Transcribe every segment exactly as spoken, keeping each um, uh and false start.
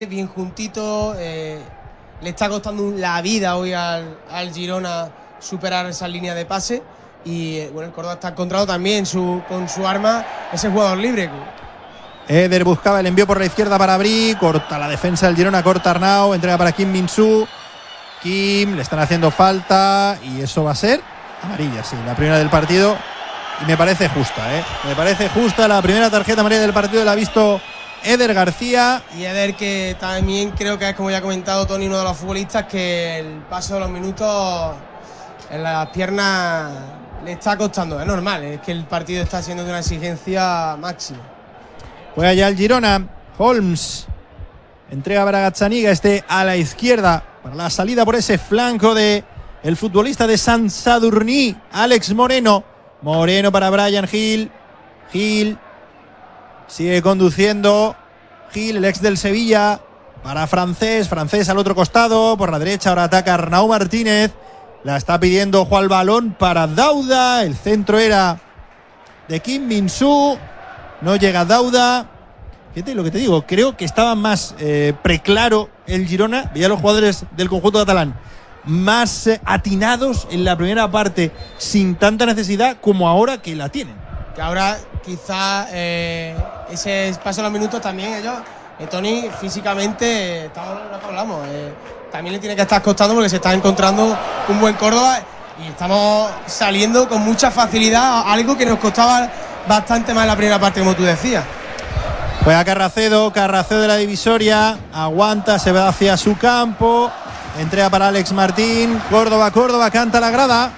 bien juntito, eh, le está costando la vida hoy al, al Girona superar esa línea de pase y eh, bueno, el Córdoba está encontrando también su, con su arma ese jugador libre. Eder buscaba el envío por la izquierda para Bri, corta la defensa del Girona, corta Arnau, entrega para Kim Min-soo. Kim, le están haciendo falta y eso va a ser amarilla, sí, la primera del partido, y me parece justa, ¿eh? Me parece justa, la primera tarjeta amarilla del partido la ha visto Eder García. Y Eder, que también creo que es, como ya ha comentado Tony, uno de los futbolistas que el paso de los minutos en las piernas le está costando. Es normal, es que el partido está siendo de una exigencia máxima. Juega ya el Girona. Holmes entrega para Gazzaniga, este a la izquierda para la salida por ese flanco de el futbolista de Sant Sadurní, Alex Moreno. Moreno para Brian Gil. Gil sigue conduciendo. Gil, el ex del Sevilla, para Francés. Francés al otro costado, por la derecha ahora ataca Arnau Martínez. La está pidiendo Juan Balón para Dauda. El centro era de Kim Min-soo. No llega Dauda. Fíjate lo que te digo, creo que estaba más eh, preclaro el Girona. Veía a los jugadores del conjunto catalán más eh, atinados en la primera parte, sin tanta necesidad como ahora que la tienen. Que ahora quizá eh, ese paso de los minutos también ellos, eh, Tony, físicamente, estamos, lo que hablamos, eh, también le tiene que estar costando porque se está encontrando un buen Córdoba y estamos saliendo con mucha facilidad, algo que nos costaba bastante más en la primera parte, como tú decías. Juega Carracedo, Carracedo de la divisoria, aguanta, se va hacia su campo, entrega para Alex Martín, Córdoba, Córdoba, canta la grada.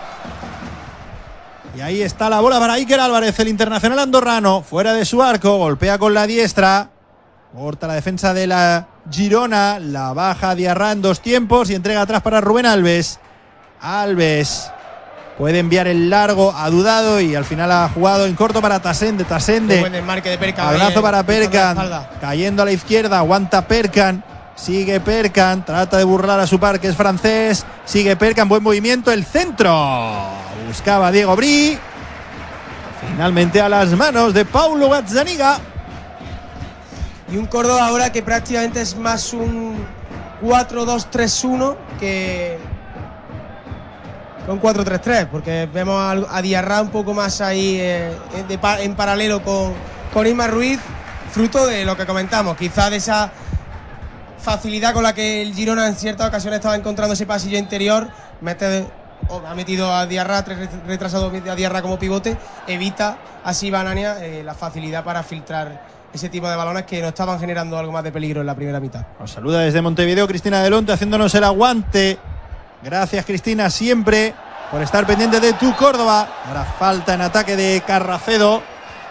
Y ahí está la bola para Iker Álvarez, el internacional andorrano, fuera de su arco, golpea con la diestra, corta la defensa de la Girona, la baja Diarra en dos tiempos y entrega atrás para Rubén Alves. Alves puede enviar el largo, ha dudado y al final ha jugado en corto para Tasende. Tasende, buen desmarque de Perkan, abrazo para Perkan, cayendo a la izquierda, aguanta Perkan, sigue Perkan, trata de burlar a su par que es francés, sigue Perkan, buen movimiento, el centro, buscaba Diego Bri, finalmente a las manos de Paulo Gazzaniga. Y un Córdoba ahora que prácticamente es más un cuatro dos tres uno que un cuatro tres tres, porque vemos a Diarra un poco más ahí eh, de, en paralelo con, con Isma Ruiz, fruto de lo que comentamos, quizá de esa facilidad con la que el Girona en ciertas ocasiones estaba encontrando ese pasillo interior, mete, oh, ha metido a Diarra, retrasado a Diarra como pivote, evita así Banania eh, la facilidad para filtrar ese tipo de balones que nos estaban generando algo más de peligro en la primera mitad. Nos saluda desde Montevideo Cristina Delonte haciéndonos el aguante. Gracias, Cristina, siempre por estar pendiente de tu Córdoba. Ahora falta en ataque de Carracedo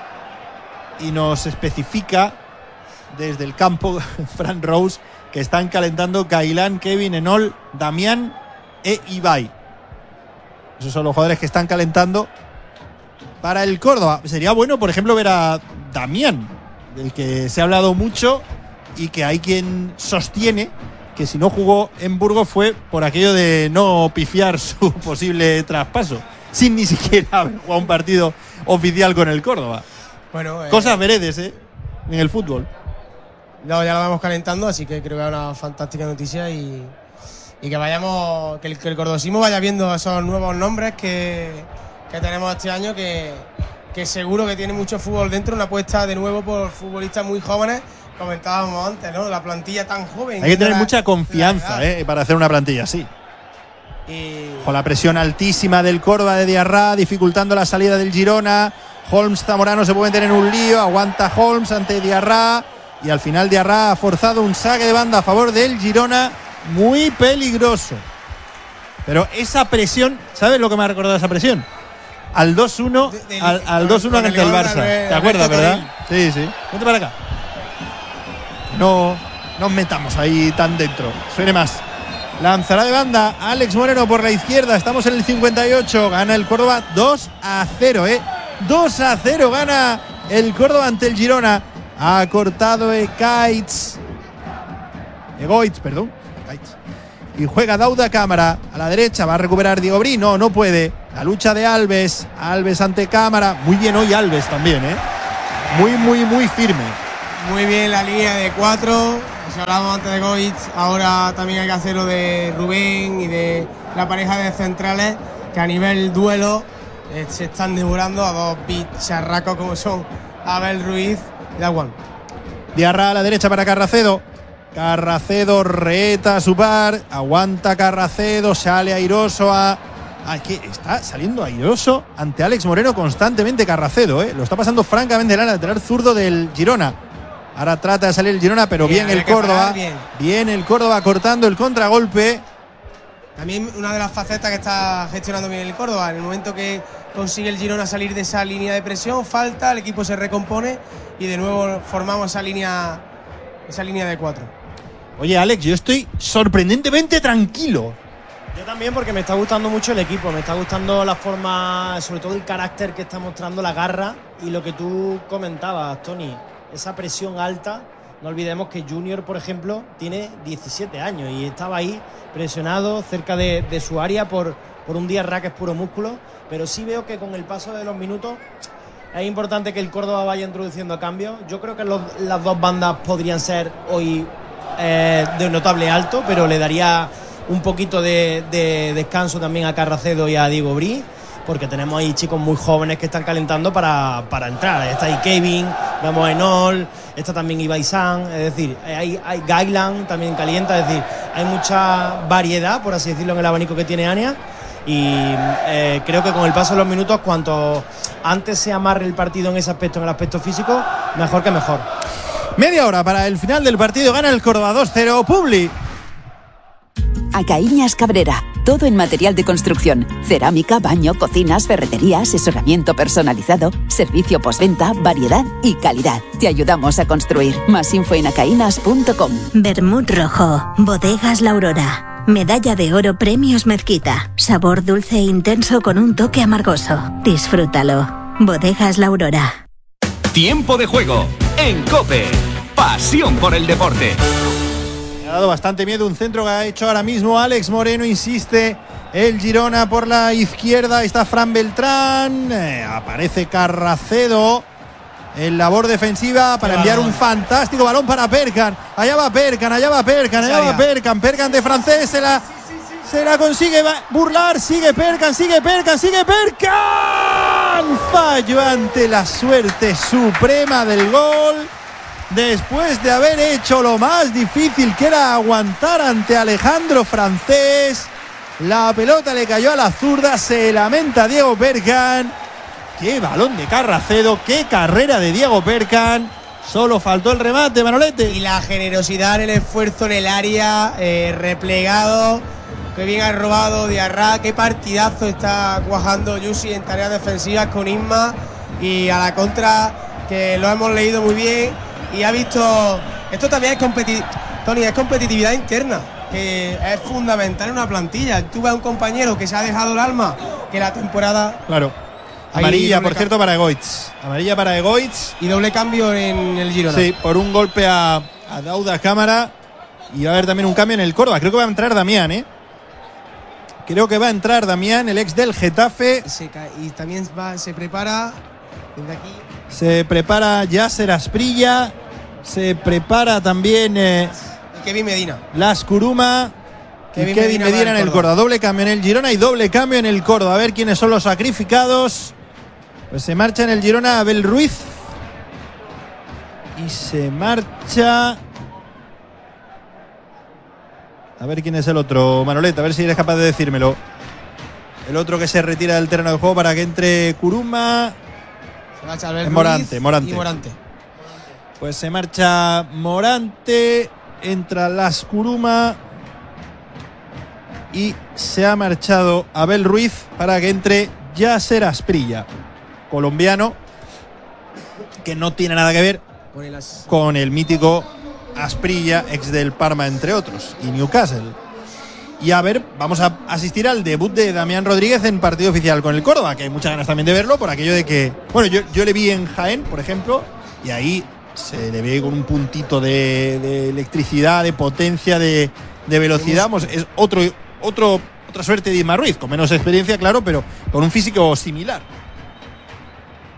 y nos especifica desde el campo Fran Rose que están calentando Gailán, Kevin, Enol, Damián e Ibai. Esos son los jugadores que están calentando para el Córdoba. Sería bueno, por ejemplo, ver a Damián, del que se ha hablado mucho y que hay quien sostiene que si no jugó en Burgos fue por aquello de no pifiar su posible traspaso, sin ni siquiera haber jugado un partido oficial con el Córdoba. Bueno, eh, cosas veredes, ¿eh? En el fútbol. No, ya lo vamos calentando, así que creo que es una fantástica noticia y, y que vayamos, que el, que el cordosismo vaya viendo esos nuevos nombres que, que tenemos este año, que, que seguro que tiene mucho fútbol dentro, una apuesta de nuevo por futbolistas muy jóvenes. Comentábamos antes, ¿no? La plantilla tan joven. Hay que tener la, mucha confianza eh, para hacer una plantilla así. Y... con la presión altísima del Córdoba de Diarra, dificultando la salida del Girona. Holmes Zamorano se puede meter en un lío, aguanta Holmes ante Diarra y al final Diarra ha forzado un saque de banda a favor del Girona, muy peligroso. Pero esa presión, ¿sabes lo que me ha recordado esa presión? Al dos uno, de, de, al, al dos uno ante el Barça. ¿Te acuerdas, verdad? Sí, sí. Vente para acá. No nos metamos ahí tan dentro. Suene más. Lanzará de banda Alex Moreno por la izquierda. Estamos en el cincuenta y ocho. Gana el Córdoba dos a cero, ¿eh? dos a cero gana el Córdoba ante el Girona. Ha cortado Egaitz. Egoitz, perdón. Egaitz. Y juega Dauda Cámara. A la derecha va a recuperar Diego Bri. No, no puede. La lucha de Alves. Alves ante Cámara. Muy bien hoy Alves también, ¿eh? Muy, muy, muy firme. Muy bien la línea de cuatro, Si hablábamos antes de Goiz, ahora también hay que hacer lo de Rubén y de la pareja de centrales, que a nivel duelo eh, se están devorando a dos bicharracos como son Abel Ruiz y Daguan. Diarra a la derecha para Carracedo. Carracedo reta a su par, aguanta Carracedo, sale airoso a... Ah, que está saliendo airoso ante Alex Moreno constantemente Carracedo, ¿eh? Lo está pasando francamente el lateral zurdo del Girona. Ahora trata de salir el Girona, pero bien, bien el Córdoba. Parar, bien. bien el Córdoba cortando el contragolpe. También una de las facetas que está gestionando bien el Córdoba. En el momento que consigue el Girona salir de esa línea de presión, falta, el equipo se recompone y de nuevo formamos esa línea, esa línea de cuatro. Oye, Alex, yo estoy sorprendentemente tranquilo. Yo también, porque me está gustando mucho el equipo, me está gustando la forma, sobre todo el carácter que está mostrando, la garra y lo que tú comentabas, Tony, esa presión alta. No olvidemos que Junior, por ejemplo, tiene diecisiete años y estaba ahí presionado cerca de, de su área por, por un Diarra que es puro músculo, pero sí veo que con el paso de los minutos es importante que el Córdoba vaya introduciendo cambios. Yo creo que los, las dos bandas podrían ser hoy eh, de un notable alto, pero le daría un poquito de, de descanso también a Carracedo y a Diego Brí, porque tenemos ahí chicos muy jóvenes que están calentando para, para entrar. Está ahí Kevin, vemos a Enol, está también Ibai San, es decir, hay, hay Gailan también calienta, es decir, hay mucha variedad, por así decirlo, en el abanico que tiene Ania, y eh, creo que con el paso de los minutos, cuanto antes se amarre el partido en ese aspecto, en el aspecto físico, mejor que mejor. Media hora para el final del partido, gana el Córdoba dos cero. Publi. Acaíñas Cabrera, todo en material de construcción, cerámica, baño, cocinas, ferretería, asesoramiento personalizado, servicio postventa, variedad y calidad. Te ayudamos a construir. Más info en acaínas punto com. Vermut rojo, Bodegas La Aurora, medalla de oro Premios Mezquita, sabor dulce e intenso con un toque amargoso. Disfrútalo. Bodegas La Aurora. Tiempo de juego en COPE. Pasión por el deporte. Ha dado bastante miedo un centro que ha hecho ahora mismo Alex Moreno, insiste el Girona por la izquierda, está Fran Beltrán, eh, aparece Carracedo en labor defensiva para enviar un fantástico balón para Perkan, allá va Perkan, allá va Perkan, allá va Perkan, Perkan de francés, se la, se la consigue burlar, sigue Perkan, sigue Perkan, sigue Perkan, fallo ante la suerte suprema del gol. Después de haber hecho lo más difícil, que era aguantar ante Alejandro Francés, la pelota le cayó a la zurda, se lamenta Diego Perkan. Qué balón de Carracedo, qué carrera de Diego Perkan. Solo faltó el remate, Manolete. Y la generosidad en el esfuerzo en el área, eh, replegado, que bien ha robado Diarra. Qué partidazo está cuajando Yusi en tareas defensivas con Isma, y a la contra, que lo hemos leído muy bien. Y ha visto, esto también es competitividad, Tony, es competitividad interna, que es fundamental en una plantilla. Tú ves a un compañero que se ha dejado el alma, que la temporada... Claro. Amarilla, por cierto, para Egoitz. Amarilla para Egoitz. Y doble cambio en el Girona. Sí, por un golpe a, a Dauda Cámara. Y va a haber también un cambio en el Córdoba. Creo que va a entrar Damián, ¿eh? Creo que va a entrar Damián, el ex del Getafe. Se cae, y también va, se prepara desde aquí. Se prepara Yasser Asprilla. Se prepara también eh, Kevin Medina. Las Kuruma. Kevin, Kevin Medina, Medina en el Córdoba. Doble cambio en el Girona y doble cambio en el Córdoba. A ver quiénes son los sacrificados. Pues se marcha en el Girona Abel Ruiz. Y se marcha... A ver quién es el otro, Manoleta, a ver si eres capaz de decírmelo. El otro que se retira del terreno de juego para que entre Kuruma. Se marcha Abel Ruiz Morante, Morante. Y Morante. Pues se marcha Morante, entra Las Kuruma y se ha marchado Abel Ruiz para que entre Yasser Asprilla, colombiano, que no tiene nada que ver con el, as... con el mítico Asprilla, ex del Parma, entre otros, y Newcastle. Y a ver, vamos a asistir al debut de Damián Rodríguez en partido oficial con el Córdoba, que hay muchas ganas también de verlo, por aquello de que, bueno, yo, yo le vi en Jaén, por ejemplo, y ahí se le ve con un puntito de, de electricidad, de potencia, de, de velocidad. Vamos, es otro, otro, otra suerte de Isma Ruiz, con menos experiencia, claro, pero con un físico similar.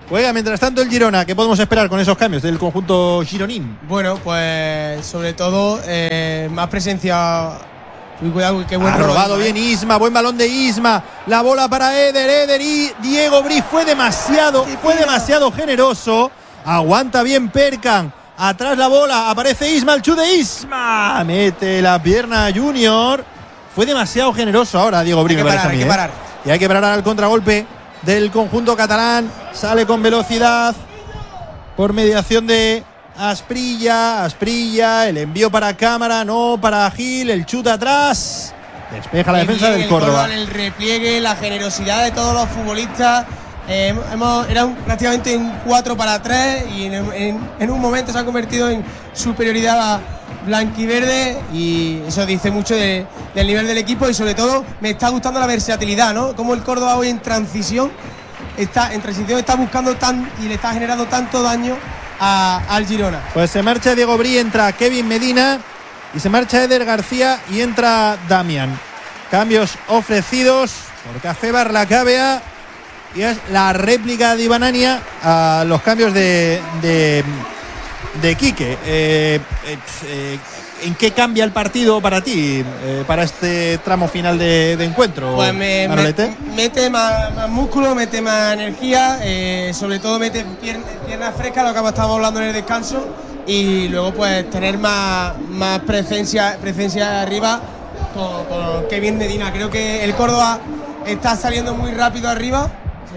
Juega mientras tanto el Girona. ¿Qué podemos esperar con esos cambios del conjunto gironín? Bueno, pues sobre todo eh, más presencia. Uy, cuidado, qué buen ha robado bien Isma, buen balón de Isma. La bola para Eder, Eder y Diego Briz fue demasiado, fue demasiado generoso. Aguanta bien Perkan. Atrás la bola, aparece Isma, el chute de Isma. Mete la pierna Junior. Fue demasiado generoso ahora Diego Briz, me parece a mí. Hay que parar. Y hay que parar al contragolpe del conjunto catalán. Sale con velocidad por mediación de Asprilla. Asprilla, el envío para Cámara, no para Gil, el chute atrás. Despeja la defensa del Córdoba. El repliegue, la generosidad de todos los futbolistas. Eh, hemos, era un, prácticamente un cuatro para tres y en, en, en un momento se ha convertido en superioridad blanquiverde y eso dice mucho de, del nivel del equipo y sobre todo me está gustando la versatilidad, ¿no? Como el Córdoba hoy en transición está, en transición está buscando tan y le está generando tanto daño a, al Girona. Pues se marcha Diego Brí, entra Kevin Medina y se marcha Eder García y entra Damián. Cambios ofrecidos por Café Barlacabea y es la réplica de Ibanania a los cambios de, de, de Quique. Eh, eh, ¿En qué cambia el partido para ti, eh, para este tramo final de, de encuentro? Pues me, me, mete más, más músculo, mete más energía, eh, sobre todo mete piernas, piernas frescas, lo que estábamos hablando en el descanso, y luego pues tener más, más presencia, presencia arriba con, con Kevin Medina. Creo que el Córdoba está saliendo muy rápido arriba.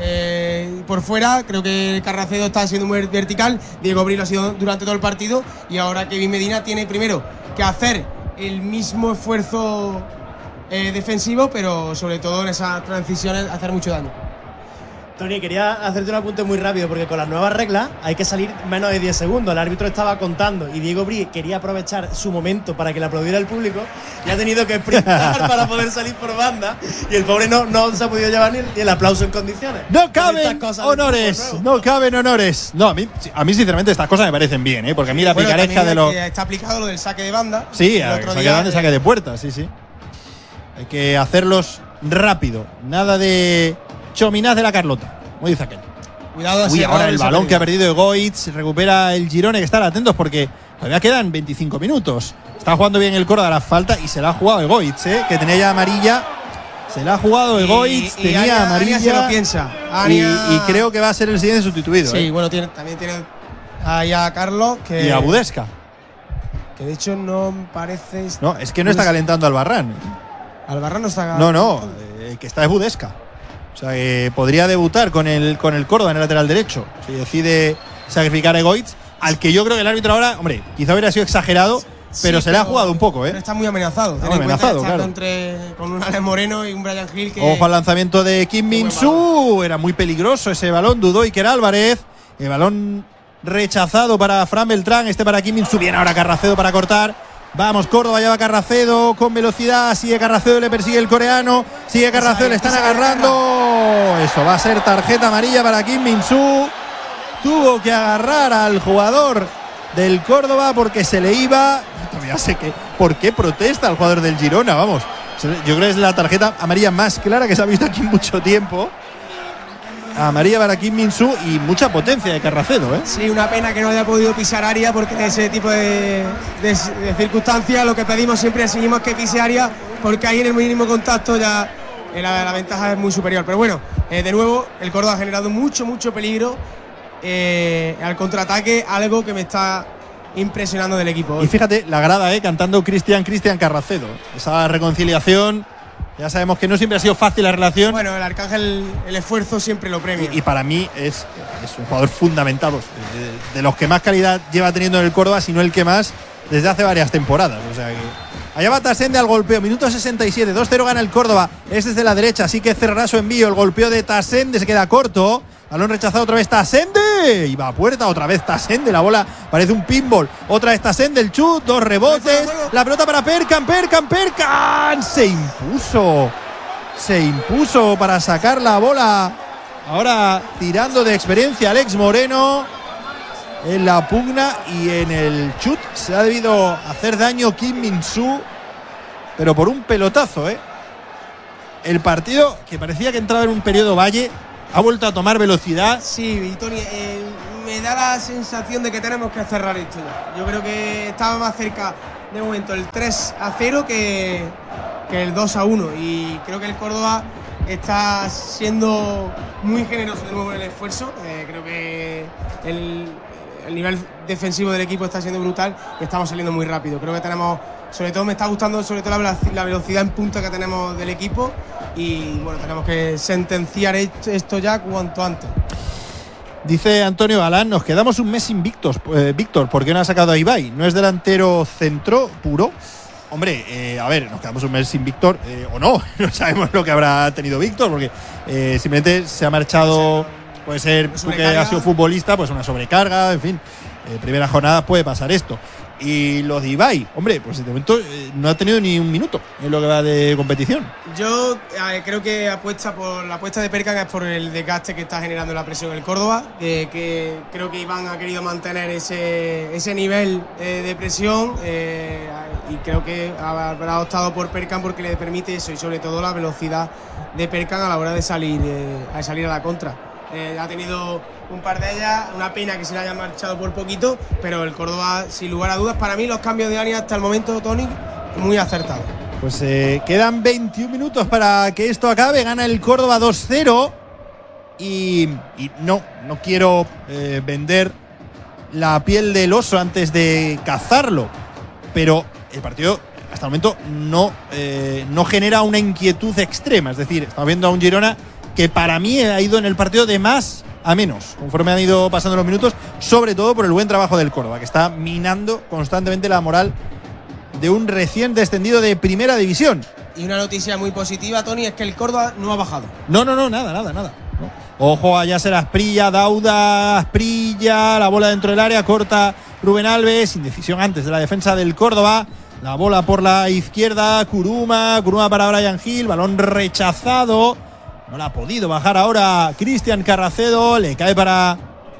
Eh, por fuera, creo que Carracedo está siendo muy vertical, Diego Brí lo ha sido durante todo el partido y ahora Kevin Medina tiene primero que hacer el mismo esfuerzo eh, defensivo, pero sobre todo en esas transiciones hacer mucho daño. Tony, quería hacerte un apunte muy rápido porque con las nuevas reglas hay que salir menos de diez segundos. El árbitro estaba contando y Diego Brí quería aprovechar su momento para que le aplaudiera el público y ha tenido que sprintar para poder salir por banda y el pobre no, no se ha podido llevar ni el, ni el aplauso en condiciones. No caben honores, no caben honores. No, a mí, a mí sinceramente estas cosas me parecen bien, ¿eh? Porque a mí la bueno, picaresca de los… Está aplicado lo del saque de banda. Sí, el otro saque día, de banda y saque de puerta, sí, sí. Hay que hacerlos rápido, nada de chominaz de la Carlota, como dice aquel. Cuidado. Uy, ahora el balón que ha perdido Egoitz, recupera el Girona, hay que estar atentos porque todavía quedan veinticinco minutos. Está jugando bien el Córdoba, la falta y se la ha jugado Egoitz, ¿eh? Que tenía ya amarilla. Se la ha jugado Egoitz, tenía Ania, amarilla. Ania se lo piensa. Ania... Y, y creo que va a ser el siguiente sustituido. Sí, ¿eh? bueno, tiene, también tiene ahí a Carlos. Que, y a Budesca. Que de hecho no parece… No, es que no está calentando Albarrán. Albarrán no está calentando. No, no, el que está es Budesca. O sea, que podría debutar con el, con el Córdoba en el lateral derecho. Si decide sacrificar a Egoitz, al que yo creo que el árbitro ahora, hombre, quizá hubiera sido exagerado, sí, pero se le ha jugado un poco, ¿eh? Pero está muy amenazado. Está muy amenazado, claro. Entre, con un Alex Moreno y un Brian Hill que… Ojo al lanzamiento de Kim Min-soo. Era muy peligroso ese balón, dudó Iker Álvarez. El balón rechazado para Fran Beltrán, este para Kim Min-soo. Bien ahora Carracedo para cortar. Vamos, Córdoba, lleva Carracedo con velocidad, sigue Carracedo, le persigue el coreano, sigue Carracedo, le están agarrando. Eso va a ser tarjeta amarilla para Kim Min-soo. Tuvo que agarrar al jugador del Córdoba porque se le iba. Todavía sé que por qué protesta el jugador del Girona, vamos. Yo creo que es la tarjeta amarilla más clara que se ha visto aquí en mucho tiempo. Amarilla para Kim Min-soo y mucha potencia de Carracedo, ¿eh? Sí, una pena que no haya podido pisar área porque en ese tipo de, de, de circunstancias lo que pedimos siempre seguimos que pise área porque ahí en el mínimo contacto ya la, la ventaja es muy superior. Pero bueno, eh, de nuevo el Córdoba ha generado mucho, mucho peligro eh, al contraataque, algo que me está impresionando del equipo hoy. Y fíjate, la grada, ¿eh? Cantando Cristian, Cristian Carracedo. Esa reconciliación… Ya sabemos que no siempre ha sido fácil la relación. Bueno, el Arcángel, el esfuerzo siempre lo premia. Y, y para mí es, es un jugador fundamental, de, de los que más calidad lleva teniendo en el Córdoba, si no el que más, desde hace varias temporadas. O sea que allá va Tasende al golpeo, minuto sesenta y siete, dos cero gana el Córdoba. Es desde la derecha, así que cerrará su envío. El golpeo de Tasende se queda corto. Balón rechazado otra vez Tasende. Y va a puerta otra vez Tasende. La bola parece un pinball. Otra vez Tasende, el chut, dos rebotes. La pelota para Perkan, Perkan, Perkan. Se impuso. Se impuso para sacar la bola. Ahora tirando de experiencia Alex Moreno. En la pugna y en el chut se ha debido hacer daño Kim Min-soo. Pero por un pelotazo, ¿eh? El partido que parecía que entraba en un periodo valle. ha vuelto a tomar velocidad. Sí, y Tony, eh, me da la sensación de que tenemos que cerrar esto ya. Yo creo que estaba más cerca de momento el tres a cero que, que el dos a uno, y creo que el Córdoba está siendo muy generoso de nuevo en el esfuerzo. Eh, creo que el, el nivel defensivo del equipo está siendo brutal y estamos saliendo muy rápido. Creo que tenemos, sobre todo me está gustando sobre todo la, la velocidad en punta que tenemos del equipo, y bueno, tenemos que sentenciar esto ya cuanto antes. Dice Antonio Galán, nos quedamos un mes invictos. Eh, Víctor, ¿por qué no ha sacado a Ibai? ¿No es delantero centro puro? Hombre, eh, a ver, nos quedamos un mes sin Víctor, eh, o no, no sabemos lo que habrá tenido Víctor, porque eh, simplemente se ha marchado, puede ser tú que has sido futbolista, pues una sobrecarga, en fin, eh, primera jornada puede pasar esto. Y lo de Ibai, hombre, pues de momento eh, no ha tenido ni un minuto en lo que va de competición. Yo eh, creo que apuesta por la apuesta de Perkan es por el desgaste que está generando la presión el Córdoba, eh, que creo que Iván ha querido mantener ese, ese nivel eh, de presión, eh, y creo que habrá optado por Perkan porque le permite eso, y sobre todo la velocidad de Perkan a la hora de salir, eh, a salir a la contra. Eh, ha tenido un par de ellas, una pena que se le haya marchado por poquito, pero el Córdoba, sin lugar a dudas, para mí los cambios de Dani hasta el momento, Tony, muy acertados. Pues eh, quedan veintiún minutos para que esto acabe, gana el Córdoba dos cero y, y no, no quiero eh, vender la piel del oso antes de cazarlo, pero el partido hasta el momento no, eh, no genera una inquietud extrema, es decir, estamos viendo a un Girona que para mí ha ido en el partido de más a menos, conforme han ido pasando los minutos, sobre todo por el buen trabajo del Córdoba, que está minando constantemente la moral de un recién descendido de primera división. Y una noticia muy positiva, Tony, es que el Córdoba no ha bajado. No, no, no, nada, nada, nada. No. Ojo a Yasser Asprilla, Dauda, Asprilla, la bola dentro del área, corta Rubén Alves, indecisión antes de la defensa del Córdoba. La bola por la izquierda, Kuruma, Kuruma para Bryan Gil, balón rechazado. No la ha podido bajar ahora Cristian Carracedo, le cae para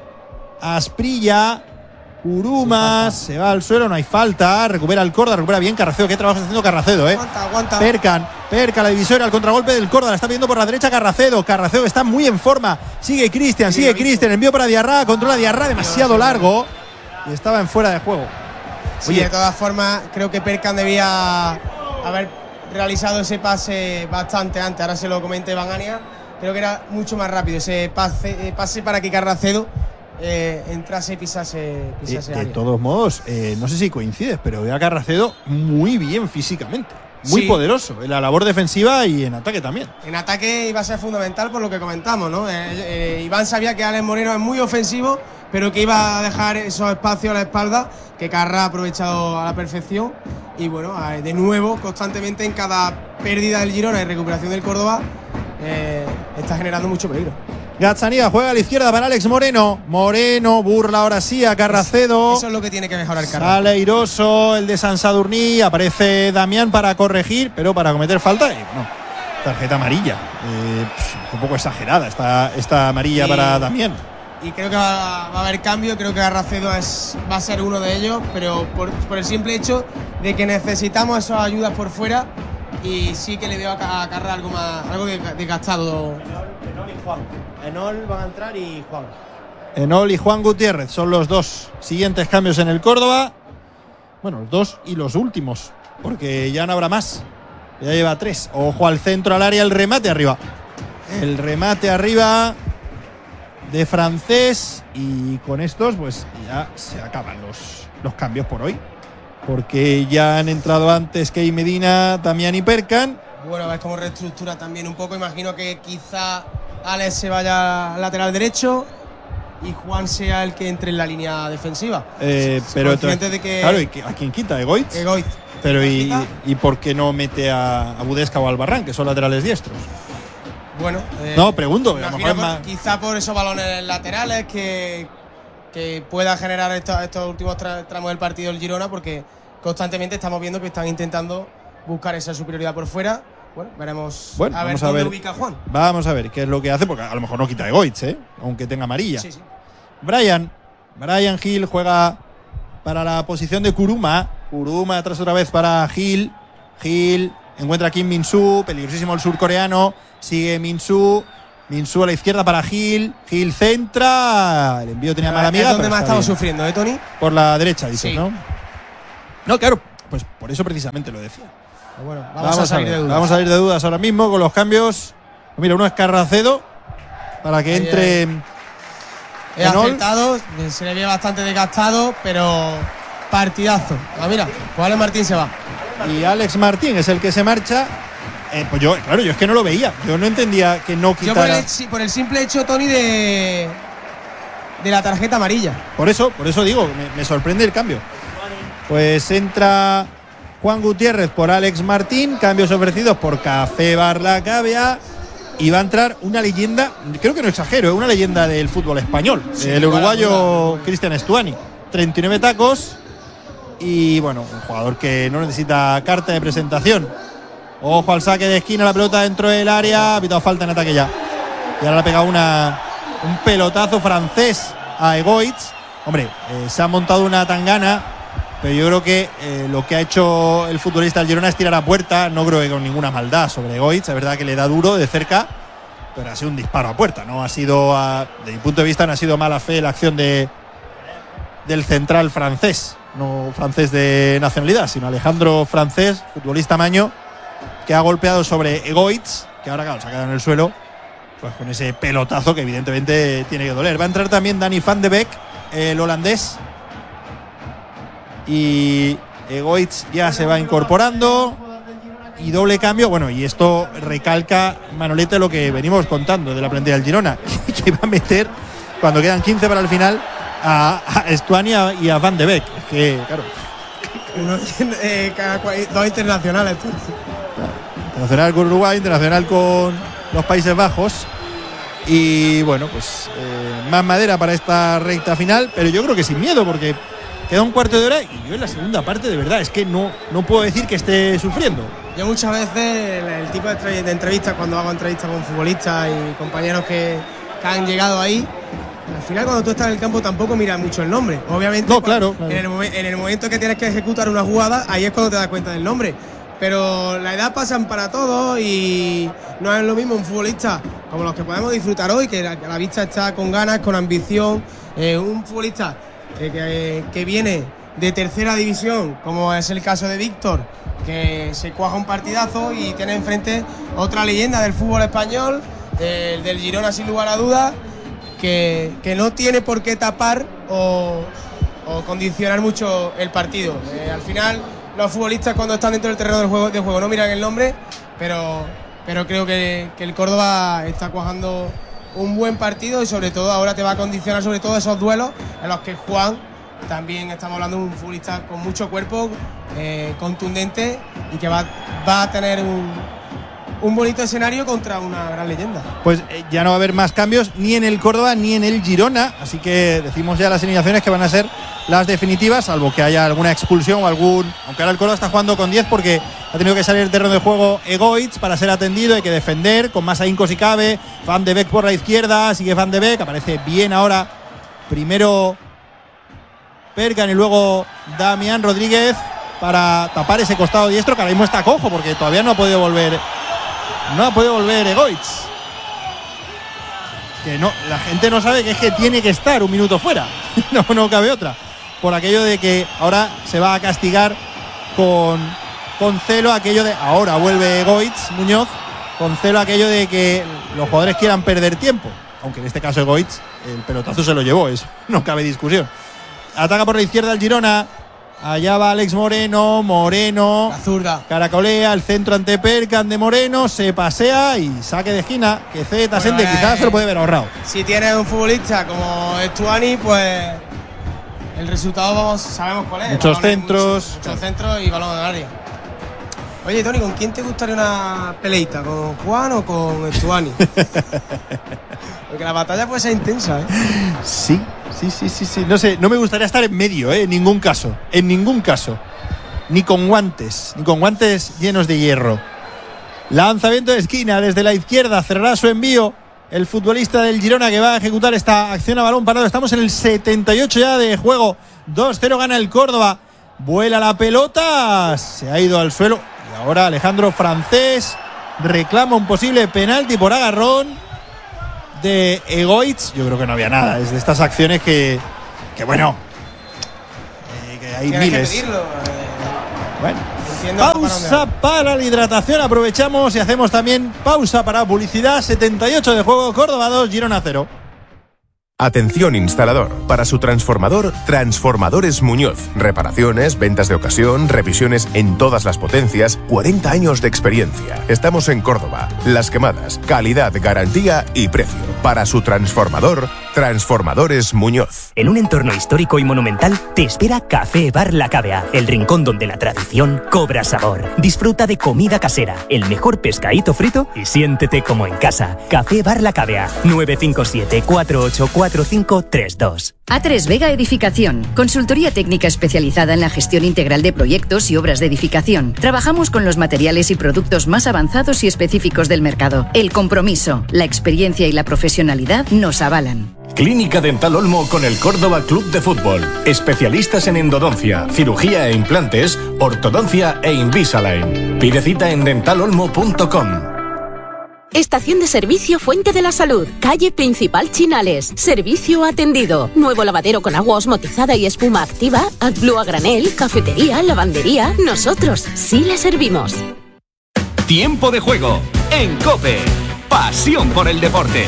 Asprilla, Kuruma, se va al suelo, no hay falta, recupera el Córdoba, recupera bien Carracedo, qué trabajo está haciendo Carracedo, eh. Aguanta, aguanta. Perkan, Perkan, la divisoria, al contragolpe del Córdoba, la está viendo por la derecha Carracedo, Carracedo está muy en forma, sigue Cristian, sigue Cristian, envío para Diarra, controla Diarra, demasiado largo y estaba en fuera de juego. Sí, Oye, de todas formas, creo que Perkan debía haber realizado ese pase bastante antes, ahora se lo comenté Iván Ania, creo que era mucho más rápido ese pase, eh, pase para que Carracedo eh, entrase y pisase, pisase de, de área. todos modos, eh, no sé si coincides, pero veo a Carracedo muy bien físicamente, muy sí. poderoso en la labor defensiva y en ataque también. En ataque iba a ser fundamental por lo que comentamos, ¿no? Eh, eh, Iván sabía que Alex Moreno es muy ofensivo, pero que iba a dejar esos espacios a la espalda que Carra ha aprovechado a la perfección. Y bueno, de nuevo, constantemente en cada pérdida del Girona y recuperación del Córdoba, eh, está generando mucho peligro. Gazzaniga juega a la izquierda para Alex Moreno. Moreno burla ahora sí a Carracedo. Eso es lo que tiene que mejorar Carra. Sale airoso el de San Sadurní. Aparece Damián para corregir, pero para cometer falta. Y bueno, tarjeta amarilla. Eh, un poco exagerada esta, esta amarilla y, para Damián. Y creo que va, va a haber cambio. Creo que Carracedo es, va a ser uno de ellos, pero por, por el simple hecho de que necesitamos esas ayudas por fuera. Y sí que le veo a Carra algo más, algo desgastado. Enol y Juan. Enol van a entrar y Juan. Enol y Juan Gutiérrez son los dos siguientes cambios en el Córdoba. Bueno, los dos y los últimos, porque ya no habrá más. Ya lleva tres. Ojo al centro, al área, el remate arriba. El remate arriba de Francés. Y con estos, pues ya se acaban los, los cambios por hoy. Porque ya han entrado antes Kei Medina, Damián y Perkan. Bueno, ves cómo reestructura también un poco. Imagino que quizá Alex se vaya al lateral derecho y Juan sea el que entre en la línea defensiva. Eh, pero de que claro, ¿y a quién quita? ¿Egoitz? Egoitz. Pero ¿y, y por qué no mete a, a Budesca o a Albarrán, que son laterales diestros? Bueno, eh, no, pregunto. A lo mejor por, más... Quizá por esos balones laterales que, que pueda generar estos, estos últimos tra tramos del partido el Girona, porque constantemente estamos viendo que están intentando buscar esa superioridad por fuera. Bueno, veremos bueno, a ver dónde a ver, ubica Juan. Vamos a ver qué es lo que hace, porque a lo mejor no quita Egoitz, ¿eh? Aunque tenga amarilla. Sí, sí. Bryan, Bryan Gil juega para la posición de Kuruma. Kuruma atrás otra vez para Gil. Gil encuentra a Kim Min-soo, peligrosísimo el surcoreano. Sigue Min-soo. Minsu a la izquierda para Gil. Gil centra. El envío tenía mala amiga. Es donde más estamos sufriendo, ¿eh, Tony? Por la derecha, dices, Sí. ¿no? No, claro, pues por eso precisamente lo decía. Pero bueno, vamos, Vamos a salir ver, de dudas. Vamos a salir de dudas ahora mismo con los cambios. Mira, uno es Carracedo para que Ahí entre. Es Enol. acertado, se le ve bastante desgastado, pero partidazo. Ah, mira, pues Alex Martín se va. Y Alex Martín es el que se marcha. Eh, pues yo, claro, yo es que no lo veía. Yo no entendía que no Yo por quitara. el, sí, por el simple hecho, Tony, de, de la tarjeta amarilla. Por eso, por eso digo, me, me sorprende el cambio. Pues entra Juan Gutiérrez por Alex Martín, cambios ofrecidos por Café Barlacabia. Y va a entrar una leyenda, creo que no exagero, es una leyenda del fútbol español, Sí, el uruguayo duda. Cristian Stuani, treinta y nueve tacos y bueno, un jugador que no necesita carta de presentación. Ojo al saque de esquina, la pelota dentro del área, ha pitado falta en ataque ya. Y ahora le ha pegado una, un pelotazo francés a Egoitz. Hombre, eh, se ha montado una tangana, pero yo creo que eh, lo que ha hecho el futbolista del Girona es tirar a puerta, no creo que con ninguna maldad sobre Egoitz, es verdad que le da duro de cerca, pero ha sido un disparo a puerta, no ha sido, a, de mi punto de vista, no ha sido mala fe la acción de del central francés, no francés de nacionalidad, sino Alejandro Francés, futbolista maño, que ha golpeado sobre Egoitz, que ahora claro, se ha quedado en el suelo, pues con ese pelotazo que evidentemente tiene que doler. Va a entrar también Danny van de Beek, el holandés. Y Egoitz ya se va incorporando. Y doble cambio. Bueno, y esto recalca, Manolete, lo que venimos contando de la plantilla del Girona, que va a meter, cuando quedan quince para el final, a, a Stuani y a Van de Beek. Es que, claro. Uno, eh, cada cua- dos internacionales, tú. Internacional con Uruguay, internacional con los Países Bajos. Y bueno, pues eh, más madera para esta recta final, pero yo creo que sin miedo, porque queda un cuarto de hora y yo en la segunda parte, de verdad, es que no, no puedo decir que esté sufriendo. Yo muchas veces el, el tipo de, entre- de entrevistas, cuando hago entrevistas con futbolistas y compañeros que, que han llegado ahí, al final cuando tú estás en el campo tampoco miras mucho el nombre. Obviamente, No, cuando- claro, claro. En, el, momen- en el momento que tienes que ejecutar una jugada, ahí es cuando te das cuenta del nombre. Pero la edad pasan para todos y no es lo mismo un futbolista como los que podemos disfrutar hoy, que la, que la vista está con ganas, con ambición. Eh, un futbolista que, que, que viene de tercera división, como es el caso de Víctor, que se cuaja un partidazo y tiene enfrente otra leyenda del fútbol español, del, del Girona sin lugar a dudas, que, que no tiene por qué tapar o, o condicionar mucho el partido. Eh, al final, los futbolistas cuando están dentro del terreno del juego, de juego no miran el nombre, pero, pero creo que, que el Córdoba está cuajando un buen partido y sobre todo ahora te va a condicionar sobre todo esos duelos en los que Juan, también estamos hablando de un futbolista con mucho cuerpo, eh, contundente y que va, va a tener un, un bonito escenario contra una gran leyenda. Pues eh, ya no va a haber más cambios ni en el Córdoba ni en el Girona, así que decimos ya las alineaciones que van a ser las definitivas, salvo que haya alguna expulsión o algún... Aunque ahora el Córdoba está jugando con diez porque ha tenido que salir del terreno de juego Egoitz para ser atendido, hay que defender con más ahínco si cabe. Van de Beek por la izquierda, sigue Van de Beek, aparece bien ahora primero Perkan y luego Damián Rodríguez para tapar ese costado diestro que ahora mismo está cojo porque todavía no ha podido volver no ha podido volver Egoitz, que no, la gente no sabe que es que tiene que estar un minuto fuera. no, no cabe otra, por aquello de que ahora se va a castigar con, con celo aquello de, ahora vuelve Egoitz Muñoz, con celo aquello de que los jugadores quieran perder tiempo, aunque en este caso Egoitz el pelotazo se lo llevó, eso no cabe discusión. Ataca por la izquierda el Girona, allá va Alex Moreno, Moreno, La zurda. caracolea, el centro ante Perkan de Moreno, se pasea y saque de esquina, que Zeta Bueno, Sende eh, quizás se lo puede haber ahorrado. Si tienes un futbolista como Stuani, pues el resultado vamos, sabemos cuál es. Muchos Balones, centros. Muchos, muchos centros y balón al área. Oye, Tony, ¿con quién te gustaría una peleita? ¿Con Juan o con Stuani? Porque la batalla puede ser intensa, ¿eh? Sí, sí, sí, sí, sí. No sé, no me gustaría estar en medio, ¿eh? En ningún caso. En ningún caso. Ni con guantes, ni con guantes llenos de hierro. Lanzamiento de esquina desde la izquierda, cerrará su envío el futbolista del Girona que va a ejecutar esta acción a balón parado. Estamos en el setenta y ocho ya de juego. dos cero gana el Córdoba. Vuela la pelota, se ha ido al suelo. Y ahora Alejandro Francés reclama un posible penalti por agarrón. de Egoitz, yo creo que no había nada. Es de estas acciones que, que bueno, eh, que hay Tienes miles. que pedirlo, eh. Bueno, Entiendo pausa para la hidratación. Aprovechamos y hacemos también pausa para publicidad. setenta y ocho de juego, Córdoba dos, Girona cero. Atención instalador, para su transformador, Transformadores Muñoz. Reparaciones, ventas de ocasión, revisiones en todas las potencias, cuarenta años de experiencia. Estamos en Córdoba. Las Quemadas, calidad, garantía y precio. Para su transformador, Transformadores Muñoz. En un entorno histórico y monumental te espera Café Bar La Cavea, el rincón donde la tradición cobra sabor. Disfruta de comida casera, el mejor pescadito frito y siéntete como en casa. Café Bar La Cavea, nueve cinco siete, cuatro ocho cuatro cinco tres dos. A tres Vega Edificación, consultoría técnica especializada en la gestión integral de proyectos y obras de edificación. Trabajamos con los materiales y productos más avanzados y específicos del mercado. El compromiso, la experiencia y la profesionalidad nos avalan. Clínica Dental Olmo con el Córdoba Club de Fútbol. Especialistas en endodoncia, cirugía e implantes, ortodoncia e Invisalign. Pide cita en dental olmo punto com. Estación de servicio Fuente de la Salud, calle Principal Chinales, servicio atendido, nuevo lavadero con agua osmotizada y espuma activa, AdBlue a granel, cafetería, lavandería, nosotros sí le servimos. Tiempo de juego en COPE, pasión por el deporte.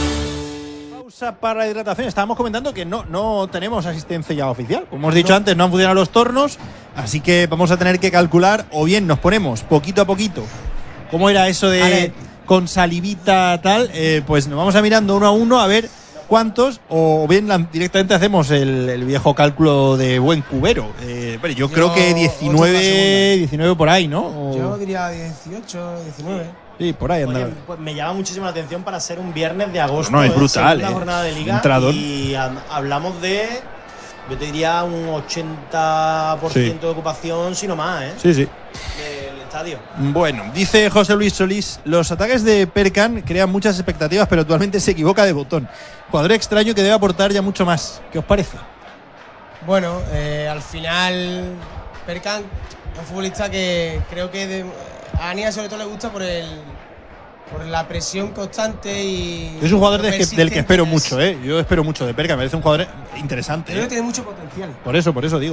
Pausa para la hidratación. Estábamos comentando que no, no tenemos asistencia ya oficial. Como hemos dicho no. antes, no han funcionado los tornos, así que vamos a tener que calcular, o bien nos ponemos poquito a poquito. ¿Cómo era eso de... Vale. Con salivita tal, eh, pues nos vamos a mirando uno a uno a ver cuántos, o bien la, directamente hacemos el, el viejo cálculo de buen cubero. Eh, bueno, yo, yo creo que diecinueve, diecinueve por ahí, ¿no? O... Yo diría dieciocho, diecinueve. Sí, por ahí anda. Pues me llama muchísimo la atención para ser un viernes de agosto. No, es brutal. Una eh. jornada de liga. Entrador. Y a, hablamos de, yo te diría un ochenta por ciento sí. de ocupación, si no más, ¿eh? Sí, sí. Del estadio. Bueno, dice José Luis Solís, los ataques de Perkan crean muchas expectativas, pero actualmente se equivoca de botón. Jugador extraño que debe aportar ya mucho más. ¿Qué os parece? Bueno, eh, al final Perkan es un futbolista que creo que de, a Ania sobre todo le gusta por el por la presión constante y... Es un jugador de que, del que espero mucho, ¿eh? Yo espero mucho de Perkan, me parece un jugador interesante. Creo ¿eh? que tiene mucho potencial. Por eso, por eso digo.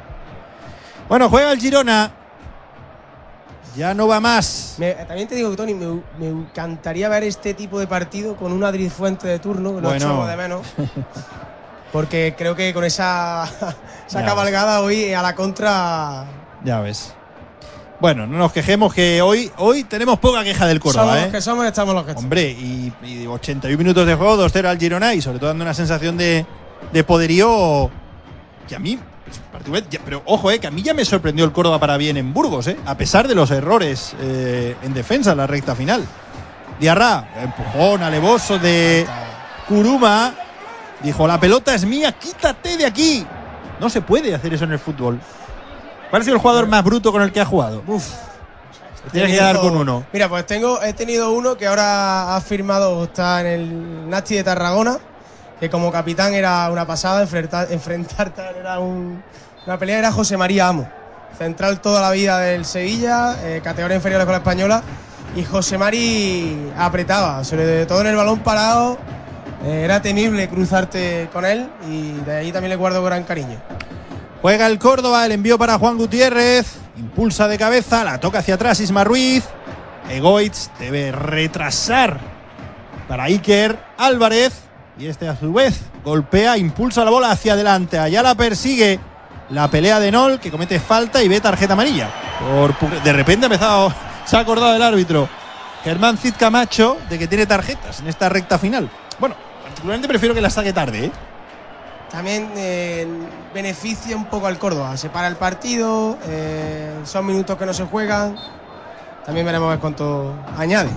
Bueno, juega el Girona. Ya no va más. Me, también te digo que, Tony, me, me encantaría ver este tipo de partido con un Adri Fuente de turno, que lo bueno. echamos de menos. Porque creo que con esa, esa cabalgada ves. Hoy a la contra... Ya ves. Bueno, no nos quejemos que hoy, hoy tenemos poca queja del Córdoba. Somos ¿eh? los que somos, estamos los que estamos. Hombre, y, y ochenta y un minutos de juego, dos cero al Girona y sobre todo dando una sensación de, de poderío que a mí... Pero ojo, eh, que a mí ya me sorprendió el Córdoba para bien en Burgos, eh, a pesar de los errores eh, en defensa en la recta final. Diarra, empujón alevoso de Kuruma, dijo: la pelota es mía, quítate de aquí. No se puede hacer eso en el fútbol. ¿Cuál ha sido el jugador más bruto con el que ha jugado? Uf. Tienes que dar con uno. Mira, pues tengo, he tenido uno que ahora ha firmado, está en el Nasti de Tarragona, que como capitán era una pasada, enfrentar, enfrentar era un, una pelea, era José María Amo, central toda la vida del Sevilla, eh, categoría inferior con la española, y José Mari apretaba, sobre todo en el balón parado, eh, era temible cruzarte con él, y de ahí también le guardo gran cariño. Juega el Córdoba, el envío para Juan Gutiérrez, impulsa de cabeza, la toca hacia atrás Isma Ruiz, Egoitz debe retrasar para Iker Álvarez, y este a su vez golpea, impulsa la bola hacia adelante. Allá la persigue la pelea de Nol, que comete falta y ve tarjeta amarilla. Por, de repente ha empezado, se ha acordado el árbitro Germán Cid Camacho de que tiene tarjetas en esta recta final. Bueno, particularmente prefiero que la saque tarde, ¿eh? También eh, beneficia un poco al Córdoba. Se para el partido, eh, son minutos que no se juegan. También veremos a ver cuánto añade.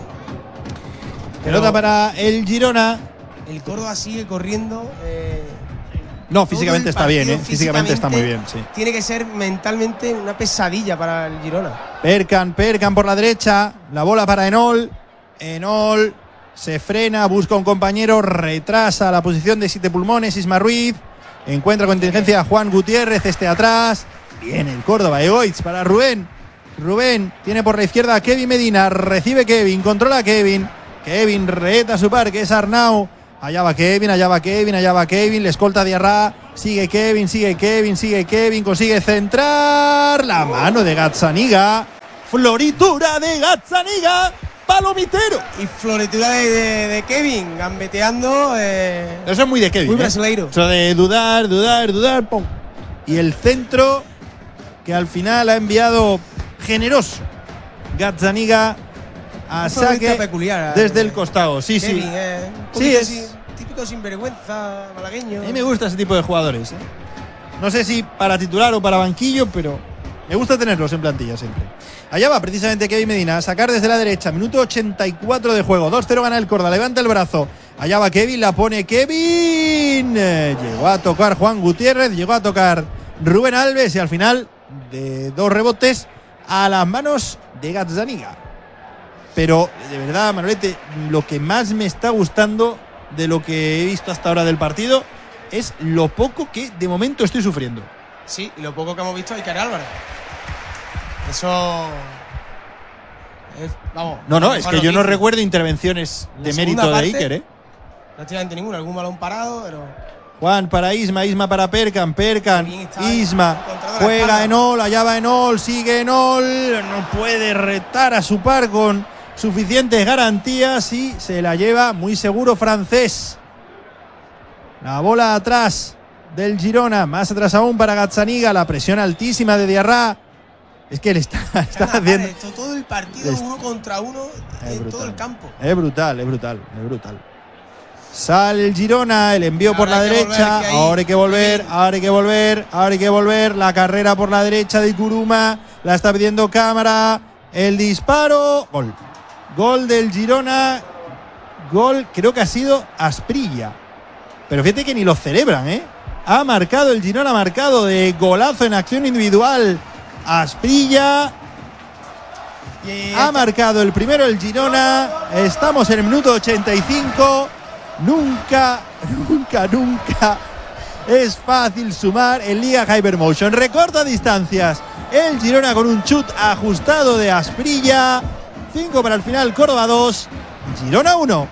Pelota para el Girona. El Córdoba sigue corriendo. Eh, no, físicamente está bien, ¿eh? Físicamente, físicamente está muy bien, sí. Tiene que ser mentalmente una pesadilla para el Girona. Perkan, Perkan por la derecha. La bola para Enol. Enol se frena, busca un compañero, retrasa la posición de Siete Pulmones, Isma Ruiz. Encuentra con inteligencia a Juan Gutiérrez, este atrás. Bien el Córdoba, Egoitz para Rubén. Rubén tiene por la izquierda a Kevin Medina. Recibe Kevin, controla a Kevin. Kevin reta a su par, que es Arnau. Allá va Kevin, allá va Kevin, allá va Kevin. Le escolta Diarra. Sigue Kevin, sigue Kevin, sigue Kevin. Consigue centrar. La mano de Gazzaniga. Floritura de Gazzaniga. Palomitero. Y floritura de, de, de Kevin, gambeteando. Eh, Eso es muy de Kevin. Muy ¿eh? brasileiro. Eso de dudar, dudar, dudar. Pum. Y el centro que al final ha enviado generoso Gazzaniga a saque peculiar, desde eh, el costado. Sí, Kevin, sí. Eh, Sí, es. Así, típico sinvergüenza malagueño. A mí me gusta ese tipo de jugadores. ¿eh? No sé si para titular o para banquillo, pero me gusta tenerlos en plantilla siempre. Allá va precisamente Kevin Medina a sacar desde la derecha. Minuto ochenta y cuatro de juego. dos cero gana el Córdoba. Levanta el brazo. Allá va Kevin. La pone Kevin. Eh, llegó a tocar Juan Gutiérrez. Llegó a tocar Rubén Alves. Y al final, de dos rebotes a las manos de Gazzaniga. Pero, de verdad, Manolete, lo que más me está gustando de lo que he visto hasta ahora del partido es lo poco que de momento estoy sufriendo. Sí, y lo poco que hemos visto de Iker Álvarez. Eso. Es, vamos. No, no, es que yo no hizo. recuerdo intervenciones de mérito parte, de Iker, ¿eh? Prácticamente ninguna, algún balón parado, pero. Juan para Isma, Isma para Perkan, Perkan, Isma, juega Enol, allá va Enol, sigue Enol, no puede retar a su par con suficientes garantías y se la lleva muy seguro Francés. La bola atrás del Girona, más atrás aún para Gazzaniga, la presión altísima de Diarra. Es que le está, está Cada haciendo. esto, todo el partido uno contra uno en brutal. Todo el campo. Es brutal, es brutal, es brutal. Sale el Girona, el envío ahora por la derecha. Volver, ahora hay que volver, ahora hay que volver, ahora hay que volver. La carrera por la derecha de Kuruma. La está pidiendo cámara. El disparo. Gol. Gol del Girona. Gol, creo que ha sido Asprilla. Pero fíjate que ni lo celebran, ¿eh? Ha marcado el Girona, ha marcado de golazo en acción individual. Asprilla. Ha marcado el primero el Girona. Estamos en el minuto ochenta y cinco. Nunca, nunca, nunca es fácil sumar en Liga Hypermotion. Recorta distancias. El Girona con un chut ajustado de Asprilla. cinco para el final, Córdoba dos. Girona uno.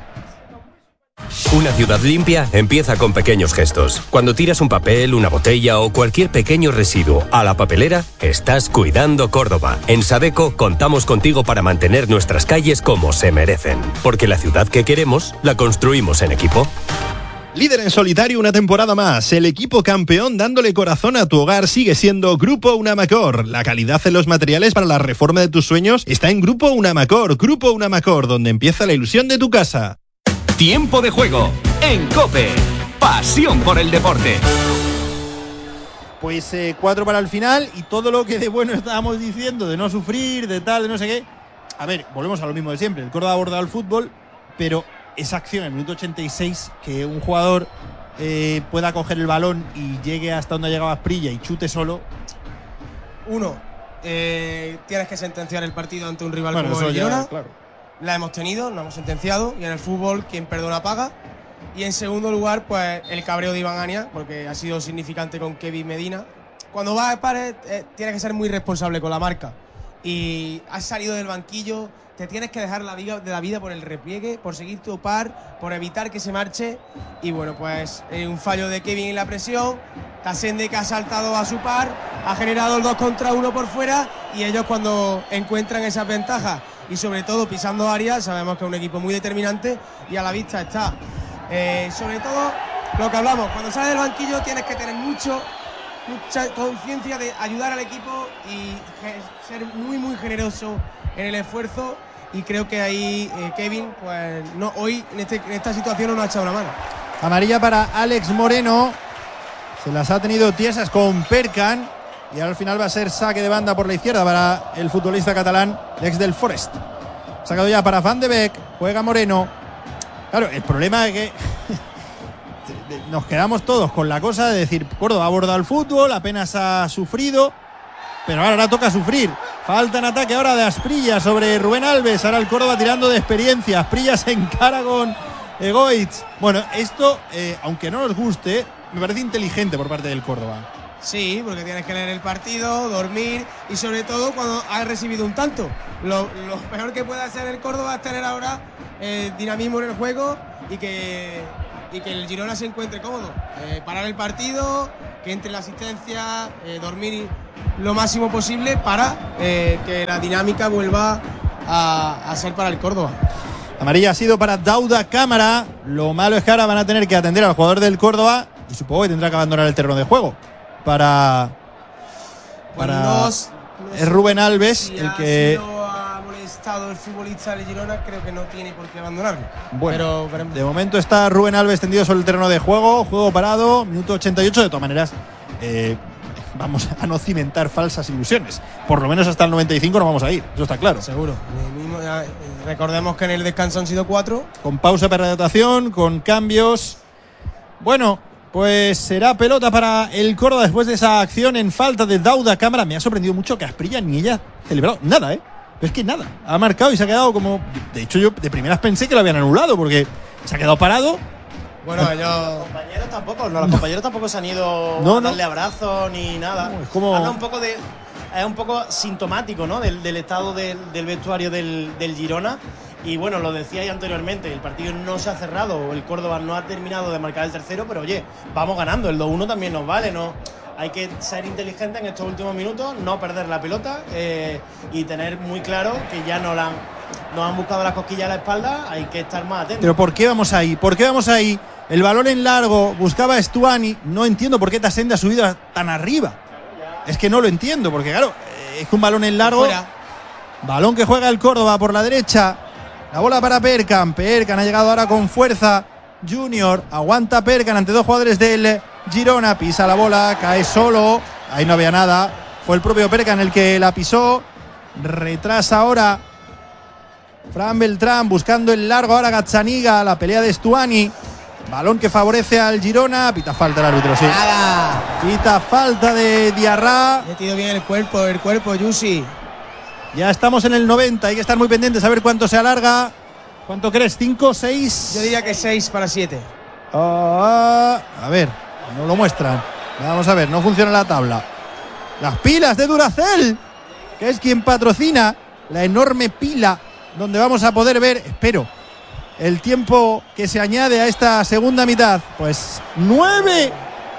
Una ciudad limpia empieza con pequeños gestos. Cuando tiras un papel, una botella o cualquier pequeño residuo a la papelera, estás cuidando Córdoba. En Sadeco contamos contigo para mantener nuestras calles como se merecen. Porque la ciudad que queremos, la construimos en equipo. Líder en solitario una temporada más. El equipo campeón dándole corazón a tu hogar sigue siendo Grupo Unamacor. La calidad en los materiales para la reforma de tus sueños está en Grupo Unamacor. Grupo Unamacor, donde empieza la ilusión de tu casa. Tiempo de juego en COPE. Pasión por el deporte. Pues eh, cuatro para el final y todo lo que de bueno estábamos diciendo, de no sufrir, de tal, de no sé qué. A ver, volvemos a lo mismo de siempre. El Córdoba ha abordado el fútbol, pero esa acción en el minuto ochenta y seis, que un jugador eh, pueda coger el balón y llegue hasta donde ha llegado Asprilla y chute solo. Uno, eh, tienes que sentenciar el partido ante un rival bueno, como el Girona. Ya, claro. La hemos tenido, la hemos sentenciado y en el fútbol quien perdona paga. Y en segundo lugar, pues el cabreo de Iván Ania, porque ha sido significante con Kevin Medina. Cuando vas a pares, eh, tienes que ser muy responsable con la marca. Y has salido del banquillo, te tienes que dejar la vida, de la vida por el repliegue, por seguir tu par, por evitar que se marche. Y bueno, pues eh, un fallo de Kevin en la presión. Tasende, que ha saltado a su par, ha generado el dos contra uno por fuera. Y ellos, cuando encuentran esas ventajas y sobre todo pisando áreas, sabemos que es un equipo muy determinante y a la vista está. Eh, sobre todo lo que hablamos, cuando sales del banquillo tienes que tener mucho mucha conciencia de ayudar al equipo y ser muy muy generoso en el esfuerzo, y creo que ahí eh, Kevin pues no hoy en, este, en esta situación no nos ha echado una mano. Amarilla para Alex Moreno, se las ha tenido tiesas con Perkan y al final va a ser saque de banda por la izquierda para el futbolista catalán, ex del Forest. Sacado ya para Van de Beek, juega Moreno. Claro, el problema es que nos quedamos todos con la cosa de decir Córdoba ha abordado el fútbol, apenas ha sufrido, pero ahora toca sufrir. Falta en ataque ahora de Asprilla sobre Rubén Alves. Ahora el Córdoba tirando de experiencia. Asprilla se encara con Egoitz. Bueno, esto, eh, aunque no nos guste, me parece inteligente por parte del Córdoba. Sí, porque tienes que leer el partido, dormir y sobre todo cuando has recibido un tanto. Lo, lo peor que puede hacer el Córdoba es tener ahora eh, dinamismo en el juego y que, y que el Girona se encuentre cómodo. Eh, parar el partido, que entre la asistencia, eh, dormir lo máximo posible para eh, que la dinámica vuelva a, a ser para el Córdoba. Amarilla ha sido para Dauda Cámara. Lo malo es que ahora van a tener que atender al jugador del Córdoba y supongo que tendrá que abandonar el terreno de juego. Para. para Pues no, no es Rubén Alves si el que. ha molestado el futbolista del Girona, creo que no tiene por qué abandonarlo. Bueno, pero, de momento está Rubén Alves tendido sobre el terreno de juego. Juego parado, minuto ochenta y ocho. De todas maneras, eh, vamos a no cimentar falsas ilusiones. Por lo menos hasta el noventa y cinco no vamos a ir, eso está claro. Seguro. Recordemos que en el descanso han sido cuatro. Con pausa para hidratación, con cambios. Bueno, pues será pelota para el Córdoba después de esa acción en falta de Dauda Cámara. Me ha sorprendido mucho que Asprilla ni ella celebrado nada, ¿eh? Es que nada. Ha marcado y se ha quedado como. De hecho, yo de primeras pensé que lo habían anulado porque se ha quedado parado. Bueno, ellos. Los compañeros tampoco, no, los compañeros tampoco se han ido no, a darle no. abrazos ni nada. No, es como. Habla un poco de. Es un poco sintomático, ¿no? Del, del estado del, del vestuario del, del Girona. Y bueno, lo decíais anteriormente, el partido no se ha cerrado, el Córdoba no ha terminado de marcar el tercero, pero oye, vamos ganando, el dos uno también nos vale, ¿no? Hay que ser inteligente en estos últimos minutos, no perder la pelota eh, y tener muy claro que ya no la han, nos han buscado las cosquillas a la espalda, hay que estar más atentos. Pero ¿por qué vamos ahí? ¿Por qué vamos ahí? El balón en largo, buscaba a Stuani, no entiendo por qué Tasende ha subido tan arriba. Es que no lo entiendo, porque claro, es que un balón en largo, Fuera. Balón que juega el Córdoba por la derecha. La bola para Perkan. Perkan ha llegado ahora con fuerza. Junior aguanta Perkan ante dos jugadores del Girona. Pisa la bola, cae solo. Ahí no había nada. Fue el propio Perkan el que la pisó. Retrasa ahora Fran Beltrán buscando el largo. Ahora Gazzaniga. La pelea de Stuani. Balón que favorece al Girona. Pita falta el árbitro, sí. Nada. Pita falta de Diarra. Metido bien el cuerpo, el cuerpo, Yusi. Ya estamos en el noventa, hay que estar muy pendientes a ver cuánto se alarga. ¿Cuánto crees? ¿cinco, seis? Yo diría que seis para siete. Uh, a ver, no lo muestran. Vamos a ver, no funciona la tabla. Las pilas de Duracell, que es quien patrocina la enorme pila donde vamos a poder ver, espero, el tiempo que se añade a esta segunda mitad. Pues nueve,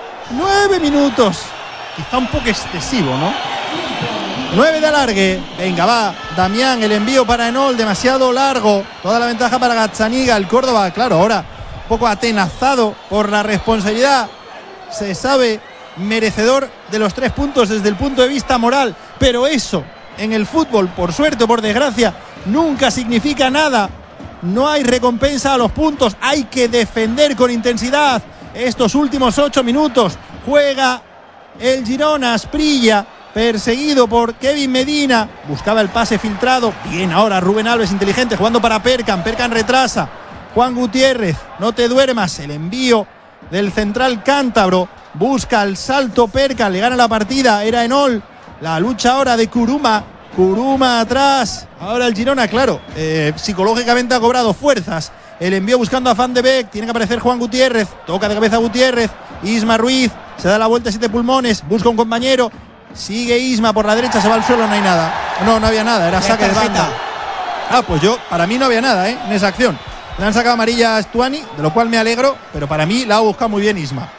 nueve minutos. Quizá un poco excesivo, ¿no? nueve de alargue, venga va, Damián, el envío para Enol, demasiado largo, toda la ventaja para Gazzaniga, el Córdoba, claro, ahora un poco atenazado por la responsabilidad, se sabe merecedor de los tres puntos desde el punto de vista moral, pero eso en el fútbol, por suerte o por desgracia, nunca significa nada, no hay recompensa a los puntos, hay que defender con intensidad estos últimos ocho minutos, juega el Girona, Asprilla, perseguido por Kevin Medina, buscaba el pase filtrado, bien ahora Rubén Alves inteligente, jugando para Perkan, Perkan retrasa, Juan Gutiérrez, no te duermas, el envío del central cántabro, busca el salto Perkan, le gana la partida, era Enol, la lucha ahora de Kuruma, Kuruma atrás, ahora el Girona, claro, eh, psicológicamente ha cobrado fuerzas, el envío buscando a Van de Beek, tiene que aparecer Juan Gutiérrez, toca de cabeza Gutiérrez, Isma Ruiz, se da la vuelta a siete pulmones, busca un compañero, sigue Isma por la derecha, se va al suelo, no hay nada. No, no había nada, era saque de banda. Ah, pues yo, para mí no había nada, ¿eh? En esa acción. Le han sacado amarilla a Stuani, de lo cual me alegro, pero para mí la ha buscado muy bien Isma.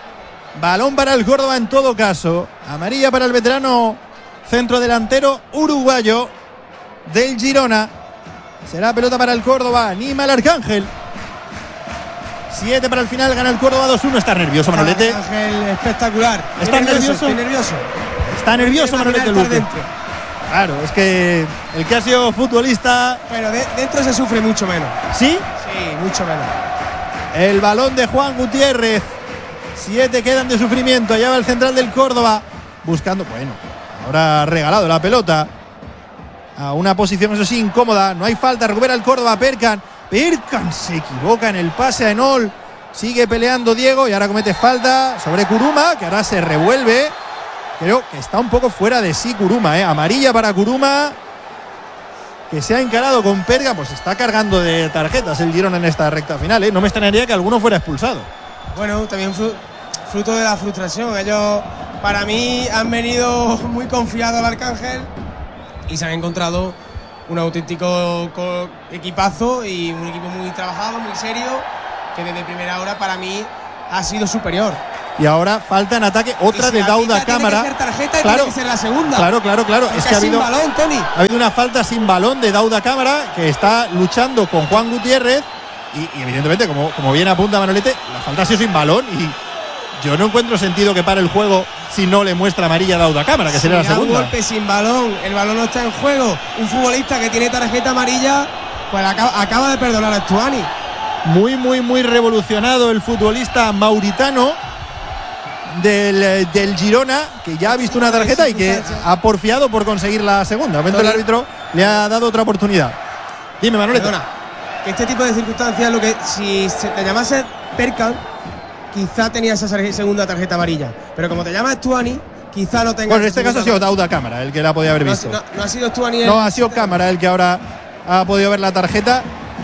Balón para el Córdoba en todo caso. Amarilla para el veterano centrodelantero uruguayo del Girona. Será pelota para el Córdoba, anima el Arcángel. siete para el final, gana el Córdoba dos uno. Está nervioso Manolete. Arcángel espectacular. Está nervioso. Estoy nervioso. Está nervioso Manolete Luque. Claro, es que el que ha sido futbolista. Pero de, dentro se sufre mucho menos. ¿Sí? Sí, mucho menos. El balón de Juan Gutiérrez. Siete quedan de sufrimiento. Allá va el central del Córdoba. Buscando. Bueno, ahora ha regalado la pelota. A una posición, eso sí, incómoda. No hay falta. Recupera el Córdoba. Perkan. Perkan se equivoca en el pase a Enol. Sigue peleando Diego y ahora comete falta sobre Kuruma, que ahora se revuelve. Creo que está un poco fuera de sí Kuruma, ¿eh? Amarilla para Kuruma, que se ha encarado con Perkan. Pues está cargando de tarjetas el Girona en esta recta final, ¿eh? No me extrañaría que alguno fuera expulsado. Bueno, también fruto de la frustración. Ellos, para mí, han venido muy confiados al Arcángel y se han encontrado un auténtico co- equipazo y un equipo muy trabajado, muy serio, que desde primera hora para mí ha sido superior. Y ahora falta en ataque otra de Dauda Cámara. Tiene que ser tarjeta y claro, tiene que ser la segunda. Claro, claro, claro. Porque Es que ha sin habido, balón, Tony. ha habido una falta sin balón de Dauda Cámara, que está luchando con Juan Gutiérrez. Y, y evidentemente, como, como bien apunta Manolete, la falta ha sido sin balón. Y yo no encuentro sentido que pare el juego si no le muestra amarilla a Dauda Cámara, que Si sería la da un segunda. golpe sin balón, el balón no está en juego. Un futbolista que tiene tarjeta amarilla, pues acaba, acaba de perdonar a Stuani. Muy, muy, muy revolucionado el futbolista mauritano del, del Girona, que ya ha visto una tarjeta y que ha porfiado por conseguir la segunda. De momento el árbitro le ha dado otra oportunidad. Dime, Manolete. Perdona, que este tipo de circunstancias, lo que si se te llamase Perkan, quizá tenía esa segunda tarjeta amarilla. Pero como te llamas Stuani, quizá no tenga. Bueno, en este caso ha sido Dauda Cámara el que la podía haber no, visto. No, no ha sido Stuani. No, ha sido Cámara el que ahora ha podido ver la tarjeta.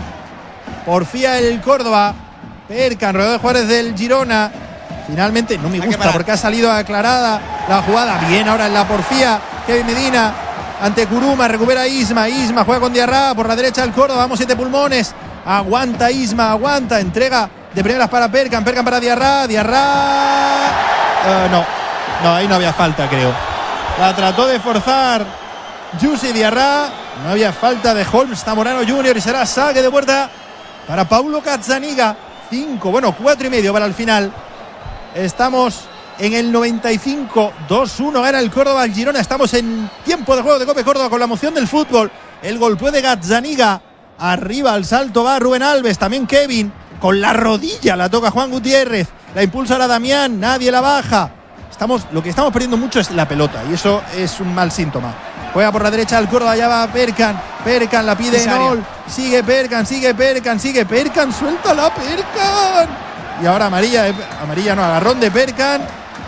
Porfía el Córdoba. Perkan, rodeado de jugadores del Girona. Finalmente no me gusta porque ha salido aclarada la jugada. Bien ahora en la porfía. Kevin Medina ante Kuruma. Recupera Isma. Isma juega con Diarra. Por la derecha el Córdoba. Vamos, siete pulmones. Aguanta Isma. Aguanta. Entrega de primeras para Perkan. Perkan para Diarra. Diarra. Uh, no. No, ahí no había falta, creo. La trató de forzar Jussi Diarra. No había falta de Holmes Zamorano junior y será saque de puerta para Paulo Gazzaniga. Cinco, bueno, cuatro y medio para el final. Estamos en el noventa y cinco, dos uno, gana el Córdoba al Girona. Estamos en tiempo de juego de Cope Córdoba con la emoción del fútbol. El golpeo de Gazzaniga. Arriba al salto va Rubén Alves, también Kevin. Con la rodilla la toca Juan Gutiérrez. La impulsa a Damián, nadie la baja. Estamos, lo que estamos perdiendo mucho es la pelota y eso es un mal síntoma. Juega por la derecha al Córdoba, allá va Perkan. Perkan la pide Enol. Sigue Perkan, sigue Perkan, sigue Perkan. Suéltala, Perkan. Y ahora amarilla, amarilla no, agarrón de Perkan.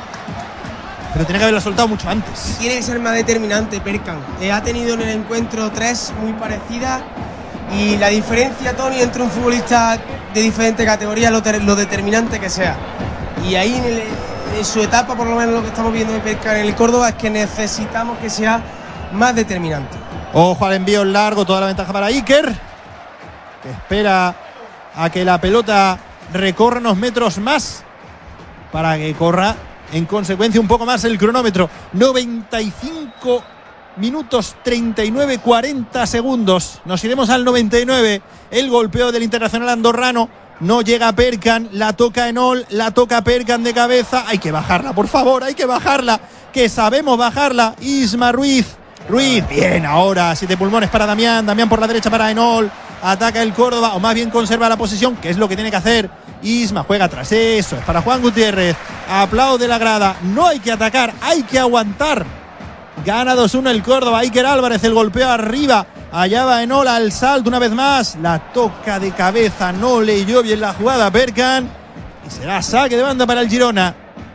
Pero tiene que haberla soltado mucho antes. Tiene que ser más determinante Perkan. Eh, ha tenido en el encuentro tres muy parecidas. Y la diferencia, Tony, entre un futbolista de diferente categoría, lo, ter- lo determinante que sea. Y ahí en, el, en su etapa, por lo menos lo que estamos viendo de Perkan en el Córdoba, es que necesitamos que sea más determinante. Ojo al envío largo, toda la ventaja para Iker, que espera a que la pelota recorra unos metros más para que corra en consecuencia un poco más el cronómetro. noventa y cinco minutos treinta y nueve, cuarenta segundos. Nos iremos al noventa y nueve. El golpeo del internacional andorrano. No llega Perkan, la toca Enol, la toca Perkan de cabeza. Hay que bajarla, por favor, hay que bajarla, que sabemos bajarla. Isma Ruiz. Ruiz, bien ahora, siete pulmones para Damián, Damián por la derecha para Enol, ataca el Córdoba, o más bien conserva la posición, que es lo que tiene que hacer. Isma juega tras eso, es para Juan Gutiérrez, aplaude la grada, no hay que atacar, hay que aguantar. Gana dos uno el Córdoba, Iker Álvarez, el golpeo arriba, allá va Enol al salto una vez más, la toca de cabeza, no leyó bien la jugada Perkan, y será saque de banda para el Girona.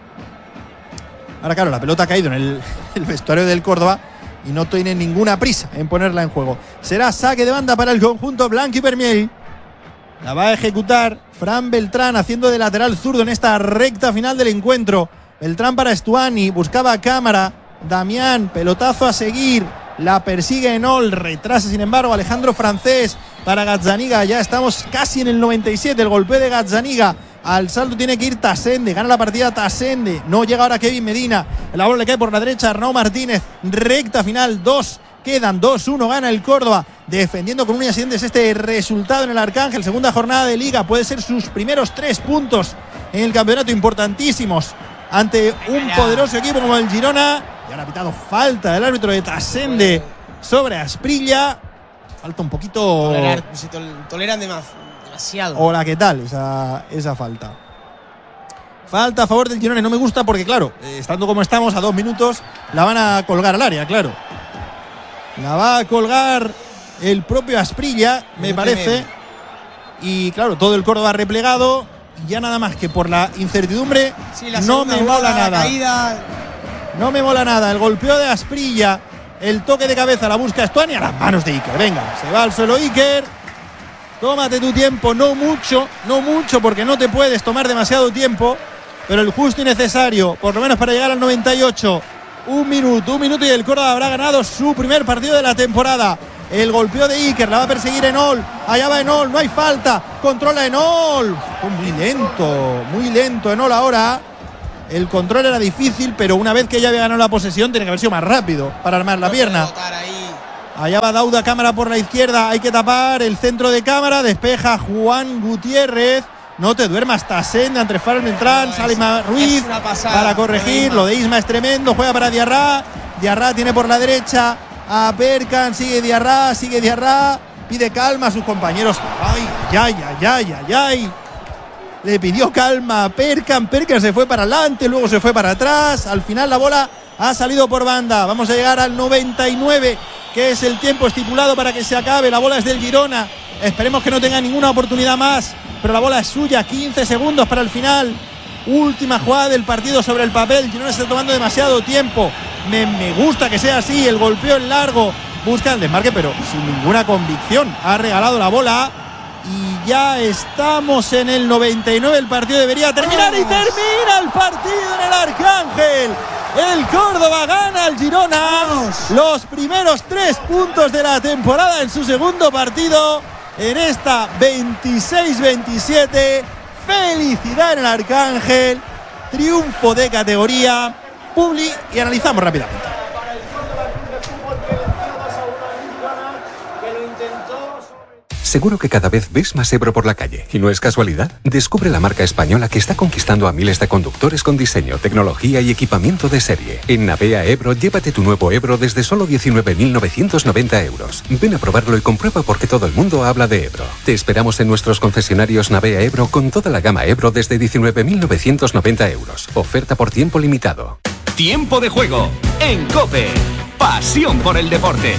Ahora claro, la pelota ha caído en el, el vestuario del Córdoba, y no tiene ninguna prisa en ponerla en juego. Será saque de banda para el conjunto blanquivermell. La va a ejecutar Fran Beltrán haciendo de lateral zurdo en esta recta final del encuentro. Beltrán para Stuani, buscaba a cámara. Damián, pelotazo a seguir. La persigue Enol, retrasa sin embargo Alejandro Francés para Gazzaniga. Ya estamos casi en el noventa y siete, el golpe de Gazzaniga. Al salto tiene que ir Tasende, gana la partida Tasende, no llega ahora Kevin Medina, la bola le cae por la derecha a Arnau Martínez, recta final, dos, quedan dos uno, gana el Córdoba, defendiendo con uñas y dientes este resultado en el Arcángel, segunda jornada de Liga, puede ser sus primeros tres puntos en el campeonato, importantísimos, ante un poderoso equipo como el Girona, y ahora ha pitado falta del árbitro de Tasende sobre Asprilla, falta un poquito... Tolerar, si tol- toleran de más. Demasiado. Hola, ¿qué tal? Esa, esa falta. Falta a favor del Girona y no me gusta porque, claro, eh, estando como estamos, a dos minutos, la van a colgar al área, claro. La va a colgar el propio Asprilla, me parece. Y, claro, todo el Córdoba replegado. Ya nada más que por la incertidumbre, sí, la no me mola jugada, nada. Caída. No me mola nada. El golpeo de Asprilla, el toque de cabeza, la busca Stuani a las manos de Iker. Venga, se va al suelo Iker. Tómate tu tiempo, no mucho, no mucho, porque no te puedes tomar demasiado tiempo, pero el justo y necesario, por lo menos para llegar al noventa y ocho. Un minuto, un minuto y el Córdoba habrá ganado su primer partido de la temporada. El golpeo de Iker, la va a perseguir Enol. Allá va Enol, no hay falta. Controla Enol. Fue muy lento, muy lento Enol ahora. El control era difícil, pero una vez que ya había ganado la posesión, tiene que haber sido más rápido para armar la pierna. Allá va Dauda, cámara por la izquierda. Hay que tapar el centro de cámara. Despeja Juan Gutiérrez. No te duermas, Tassén, entre Farrell Beltrán, no, Salima Ruiz para corregir. Lo de Isma es tremendo. Juega para Diarra. Diarra tiene por la derecha a Perkan. Sigue Diarra, sigue Diarra. Pide calma a sus compañeros. Ay, ay, ay, ay, ay, ay. Le pidió calma a Perkan. Perkan se fue para adelante, luego se fue para atrás. Al final la bola ha salido por banda. Vamos a llegar al noventa y nueve, que es el tiempo estipulado para que se acabe. La bola es del Girona. Esperemos que no tenga ninguna oportunidad más, pero la bola es suya. quince segundos para el final. Última jugada del partido sobre el papel. Girona está tomando demasiado tiempo. Me, me gusta que sea así. El golpeo en largo. Busca el desmarque, pero sin ninguna convicción. Ha regalado la bola. Y ya estamos en el noventa y nueve. El partido debería terminar y termina el partido en el Arcángel. El Córdoba gana al Girona. Los primeros tres puntos de la temporada en su segundo partido. En esta veintiséis veintisiete, felicidad en el Arcángel, triunfo de categoría. Publi y analizamos rápidamente. Seguro que cada vez ves más Ebro por la calle, y no es casualidad. Descubre la marca española que está conquistando a miles de conductores con diseño, tecnología y equipamiento de serie. En Navea Ebro, llévate tu nuevo Ebro desde solo diecinueve mil novecientos noventa euros. Ven a probarlo y comprueba por qué todo el mundo habla de Ebro. Te esperamos en nuestros concesionarios Navea Ebro con toda la gama Ebro desde diecinueve mil novecientos noventa euros. Oferta por tiempo limitado. Tiempo de juego en COPE. Pasión por el deporte.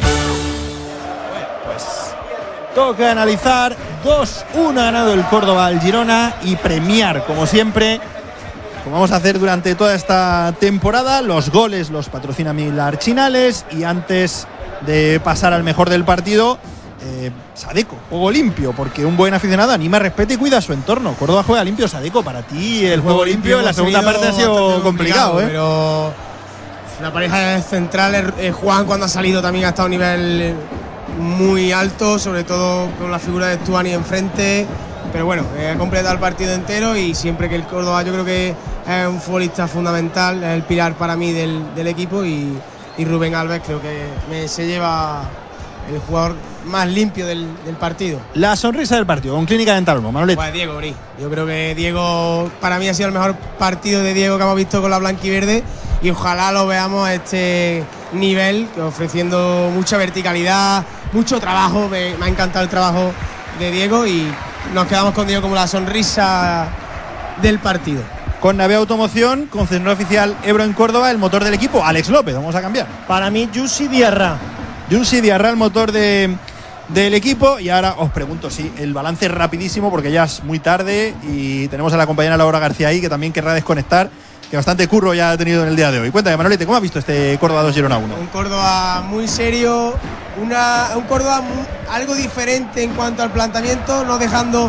Toca analizar. Dos uno ha ganado el Córdoba al Girona y premiar, como siempre, como vamos a hacer durante toda esta temporada. Los goles los patrocina Milar Chinales. Y antes de pasar al mejor del partido, eh, Sadeco, juego limpio, porque un buen aficionado anima, respeta y cuida su entorno. Córdoba juega limpio. Sadeco, para ti el, el juego, juego limpio en la segunda parte ha sido complicado, ¿eh? Pero la pareja central, eh, Juan, cuando ha salido también ha estado a un nivel muy alto, sobre todo con la figura de Stuani enfrente, pero bueno, eh, ha completado el partido entero y siempre que el Córdoba, yo creo que es un futbolista fundamental, es el pilar para mí del, del equipo y, y Rubén Alves creo que me, se lleva el jugador más limpio del, del partido. La sonrisa del partido con Clínica Dental Olmo, Manolete. Pues Diego Brí, yo creo que Diego, para mí ha sido el mejor partido de Diego que hemos visto con la blanquiverde y ojalá lo veamos a este nivel, ofreciendo mucha verticalidad, mucho trabajo. Me, me ha encantado el trabajo de Diego y nos quedamos con Diego como la sonrisa del partido. Con Navea Automoción, concesionario oficial Ebro en Córdoba, el motor del equipo, Alex López. Vamos a cambiar. Para mí, Yusi Diarra. Yusi Diarra, el motor de, del equipo. Y ahora os pregunto, sí, el balance es rapidísimo porque ya es muy tarde y tenemos a la compañera Laura García ahí, que también querrá desconectar, que bastante curro ya ha tenido en el día de hoy. Cuéntame, Manolete, ¿cómo has visto este Córdoba dos Girona uno? Un Córdoba muy serio, una, un Córdoba muy, algo diferente en cuanto al planteamiento, no dejando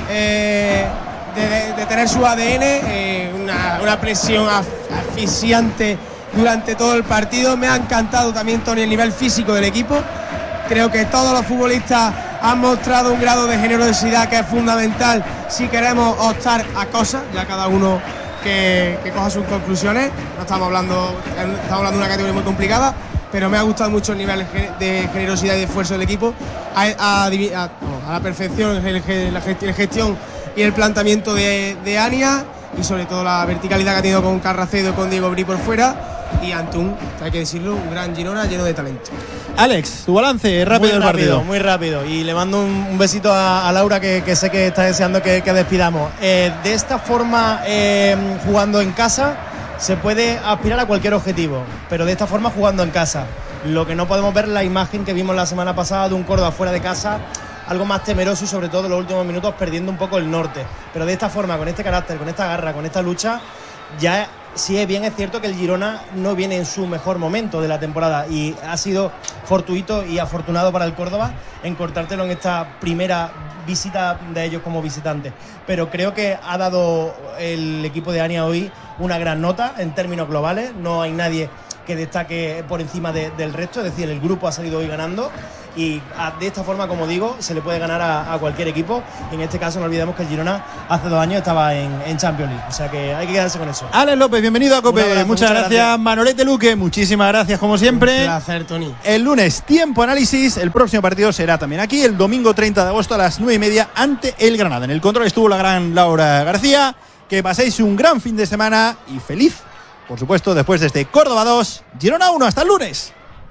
eh, de, de, de tener su A D N, eh, una, una presión af, asfixiante durante todo el partido. Me ha encantado también, Tony, el nivel físico del equipo. Creo que todos los futbolistas han mostrado un grado de generosidad que es fundamental si queremos optar a cosas, ya cada uno Que, que coja sus conclusiones. No estamos hablando, estamos hablando de una categoría muy complicada, pero me ha gustado mucho el nivel de generosidad y de esfuerzo del equipo a, a, a, a la perfección el, la gestión y el planteamiento de, de Ania y sobre todo la verticalidad que ha tenido con Carracedo y con Diego Brí por fuera y Antún, hay que decirlo, un gran Girona lleno de talento. Alex, tu balance rápido muy del rápido, partido. Muy rápido, y le mando un, un besito a, a Laura que, que sé que está deseando que, que despidamos. Eh, de esta forma, eh, jugando en casa, se puede aspirar a cualquier objetivo, pero de esta forma jugando en casa. Lo que no podemos ver es la imagen que vimos la semana pasada de un Córdoba fuera de casa, algo más temeroso y sobre todo en los últimos minutos perdiendo un poco el norte. Pero de esta forma, con este carácter, con esta garra, con esta lucha, ya sí es bien es cierto que el Girona no viene en su mejor momento de la temporada y ha sido fortuito y afortunado para el Córdoba en cortártelo en esta primera visita de ellos como visitantes. Pero creo que ha dado el equipo de Ania hoy una gran nota en términos globales. No hay nadie que destaque por encima de, del resto, es decir, el grupo ha salido hoy ganando y a, de esta forma, como digo, se le puede ganar a, a cualquier equipo. Y en este caso no olvidemos que el Girona hace dos años estaba en, en Champions League, o sea que hay que quedarse con eso. Alex López, bienvenido a COPE. Abrazo, muchas, muchas gracias. gracias. Manolete Luque, muchísimas gracias como siempre. Un placer, Tony. El lunes, tiempo análisis. El próximo partido será también aquí, el domingo treinta de agosto a las nueve y media ante el Granada. En el control estuvo la gran Laura García. Que paséis un gran fin de semana y feliz, por supuesto, después de este Córdoba dos, Girona uno. Hasta el lunes.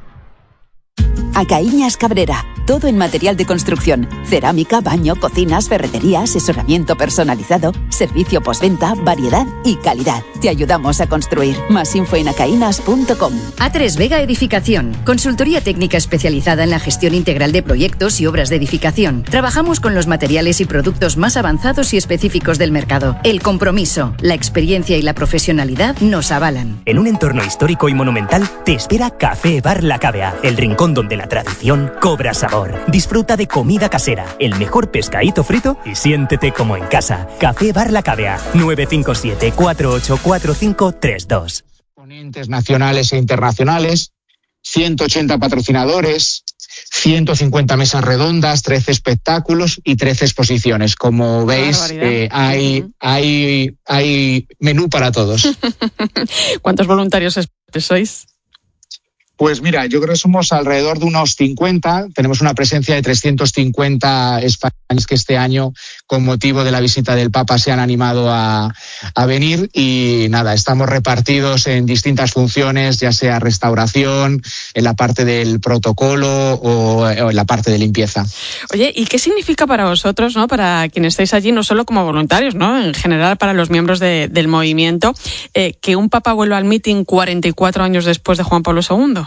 Acaíñas Cabrera, todo en material de construcción, cerámica, baño, cocinas, ferretería, asesoramiento personalizado, servicio postventa, variedad y calidad. Te ayudamos a construir. Más info en acaínas punto com. A tres Vega Edificación, consultoría técnica especializada en la gestión integral de proyectos y obras de edificación. Trabajamos con los materiales y productos más avanzados y específicos del mercado. El compromiso, la experiencia y la profesionalidad nos avalan. En un entorno histórico y monumental te espera Café Bar La Cavea, el rincón donde la tradición cobra sabor. Disfruta de comida casera, el mejor pescadito frito y siéntete como en casa. Café Bar La Cavea, nueve cinco siete, cuatro ocho cuatro cinco tres dos. Ponentes nacionales e internacionales, ciento ochenta patrocinadores, ciento cincuenta mesas redondas, trece espectáculos y trece exposiciones. Como veis, eh, hay, hay, hay menú para todos. ¿Cuántos voluntarios sois? Pues mira, yo creo que somos alrededor de unos cincuenta. Tenemos una presencia de trescientos cincuenta españoles que este año, con motivo de la visita del Papa, se han animado a, a venir. Y nada, estamos repartidos en distintas funciones, ya sea restauración, en la parte del protocolo o, o en la parte de limpieza. Oye, ¿y qué significa para vosotros, no, para quienes estáis allí, no solo como voluntarios, no, en general para los miembros de, del movimiento, eh, que un Papa vuelva al meeting cuarenta y cuatro años después de Juan Pablo segundo?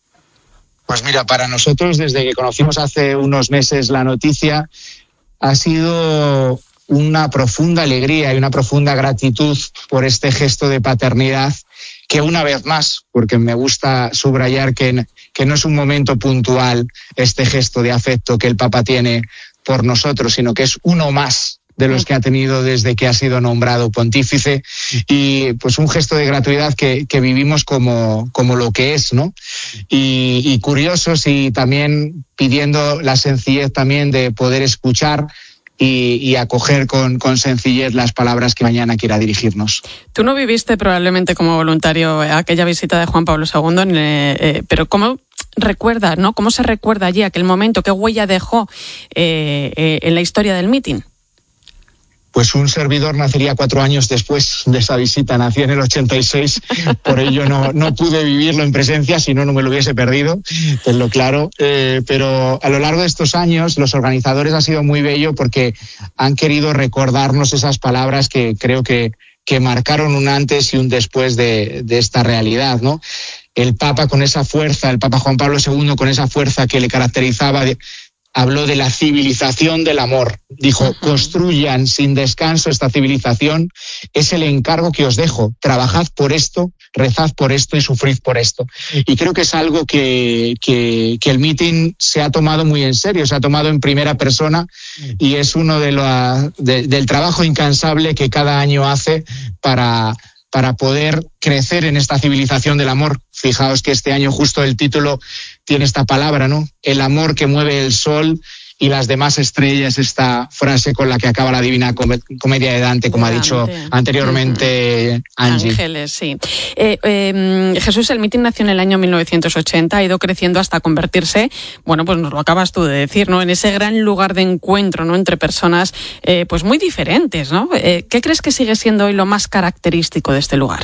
Pues mira, para nosotros, desde que conocimos hace unos meses la noticia, ha sido una profunda alegría y una profunda gratitud por este gesto de paternidad que, una vez más, porque me gusta subrayar que, que no es un momento puntual este gesto de afecto que el Papa tiene por nosotros, sino que es uno más de los que ha tenido desde que ha sido nombrado pontífice, y pues un gesto de gratuidad que, que vivimos como, como lo que es, ¿no? Y, y curiosos, y también pidiendo la sencillez también de poder escuchar y, y acoger con, con sencillez las palabras que mañana quiera dirigirnos. Tú no viviste probablemente como voluntario aquella visita de Juan Pablo segundo, en, eh, pero ¿cómo recuerdas, no? ¿Cómo se recuerda allí aquel momento? ¿Qué huella dejó eh, eh, en la historia del mitin? Pues un servidor nacería cuatro años después de esa visita, nací en el ochenta y seis, por ello no, no pude vivirlo en presencia, si no, no me lo hubiese perdido, tenlo claro. Eh, pero a lo largo de estos años, los organizadores ha sido muy bello porque han querido recordarnos esas palabras que creo que, que marcaron un antes y un después de, de esta realidad, ¿no? El Papa con esa fuerza, el Papa Juan Pablo segundo con esa fuerza que le caracterizaba, de, habló de la civilización del amor. Dijo, construyan sin descanso esta civilización, es el encargo que os dejo. Trabajad por esto, rezad por esto y sufrid por esto. Y creo que es algo que, que, que el meeting se ha tomado muy en serio, se ha tomado en primera persona, y es uno de los de, del trabajo incansable que cada año hace para... para poder crecer en esta civilización del amor. Fijaos que este año justo el título tiene esta palabra, ¿no? El amor que mueve el sol y las demás estrellas, esta frase con la que acaba la Divina Comedia de Dante, como ha dicho anteriormente uh-huh. Angie. Ángeles, sí. Eh, eh, Jesús, el mitin nació en el año mil novecientos ochenta, ha ido creciendo hasta convertirse, bueno, pues nos lo acabas tú de decir, ¿no?, en ese gran lugar de encuentro, ¿no?, entre personas eh, pues muy diferentes, ¿no? Eh, ¿Qué crees que sigue siendo hoy lo más característico de este lugar?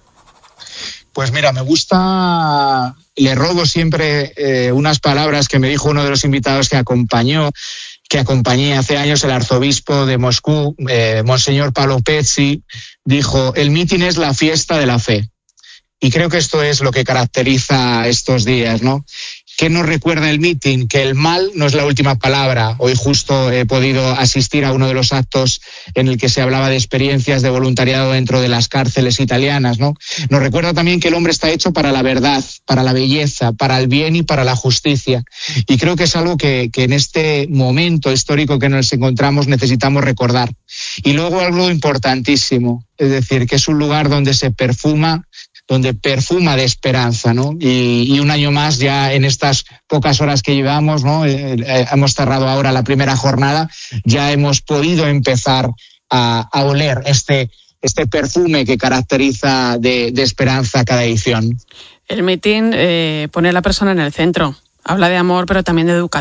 Pues mira, me gusta, le robo siempre eh, unas palabras que me dijo uno de los invitados que acompañó, que acompañé hace años, el arzobispo de Moscú, eh, Monseñor Pablo Pezzi, dijo, el mitin es la fiesta de la fe. Y creo que esto es lo que caracteriza estos días, ¿no? ¿Qué nos recuerda el mitin? Que el mal no es la última palabra. Hoy justo he podido asistir a uno de los actos en el que se hablaba de experiencias de voluntariado dentro de las cárceles italianas, ¿no? Nos recuerda también que el hombre está hecho para la verdad, para la belleza, para el bien y para la justicia. Y creo que es algo que, que en este momento histórico que nos encontramos necesitamos recordar. Y luego algo importantísimo, es decir, que es un lugar donde se perfuma donde perfuma de esperanza, ¿no? Y, y un año más ya en estas pocas horas que llevamos, ¿no? Eh, eh, hemos cerrado ahora la primera jornada, ya hemos podido empezar a, a oler este, este perfume que caracteriza de, de esperanza cada edición. El mitin eh, pone a la persona en el centro. Habla de amor, pero también de educación.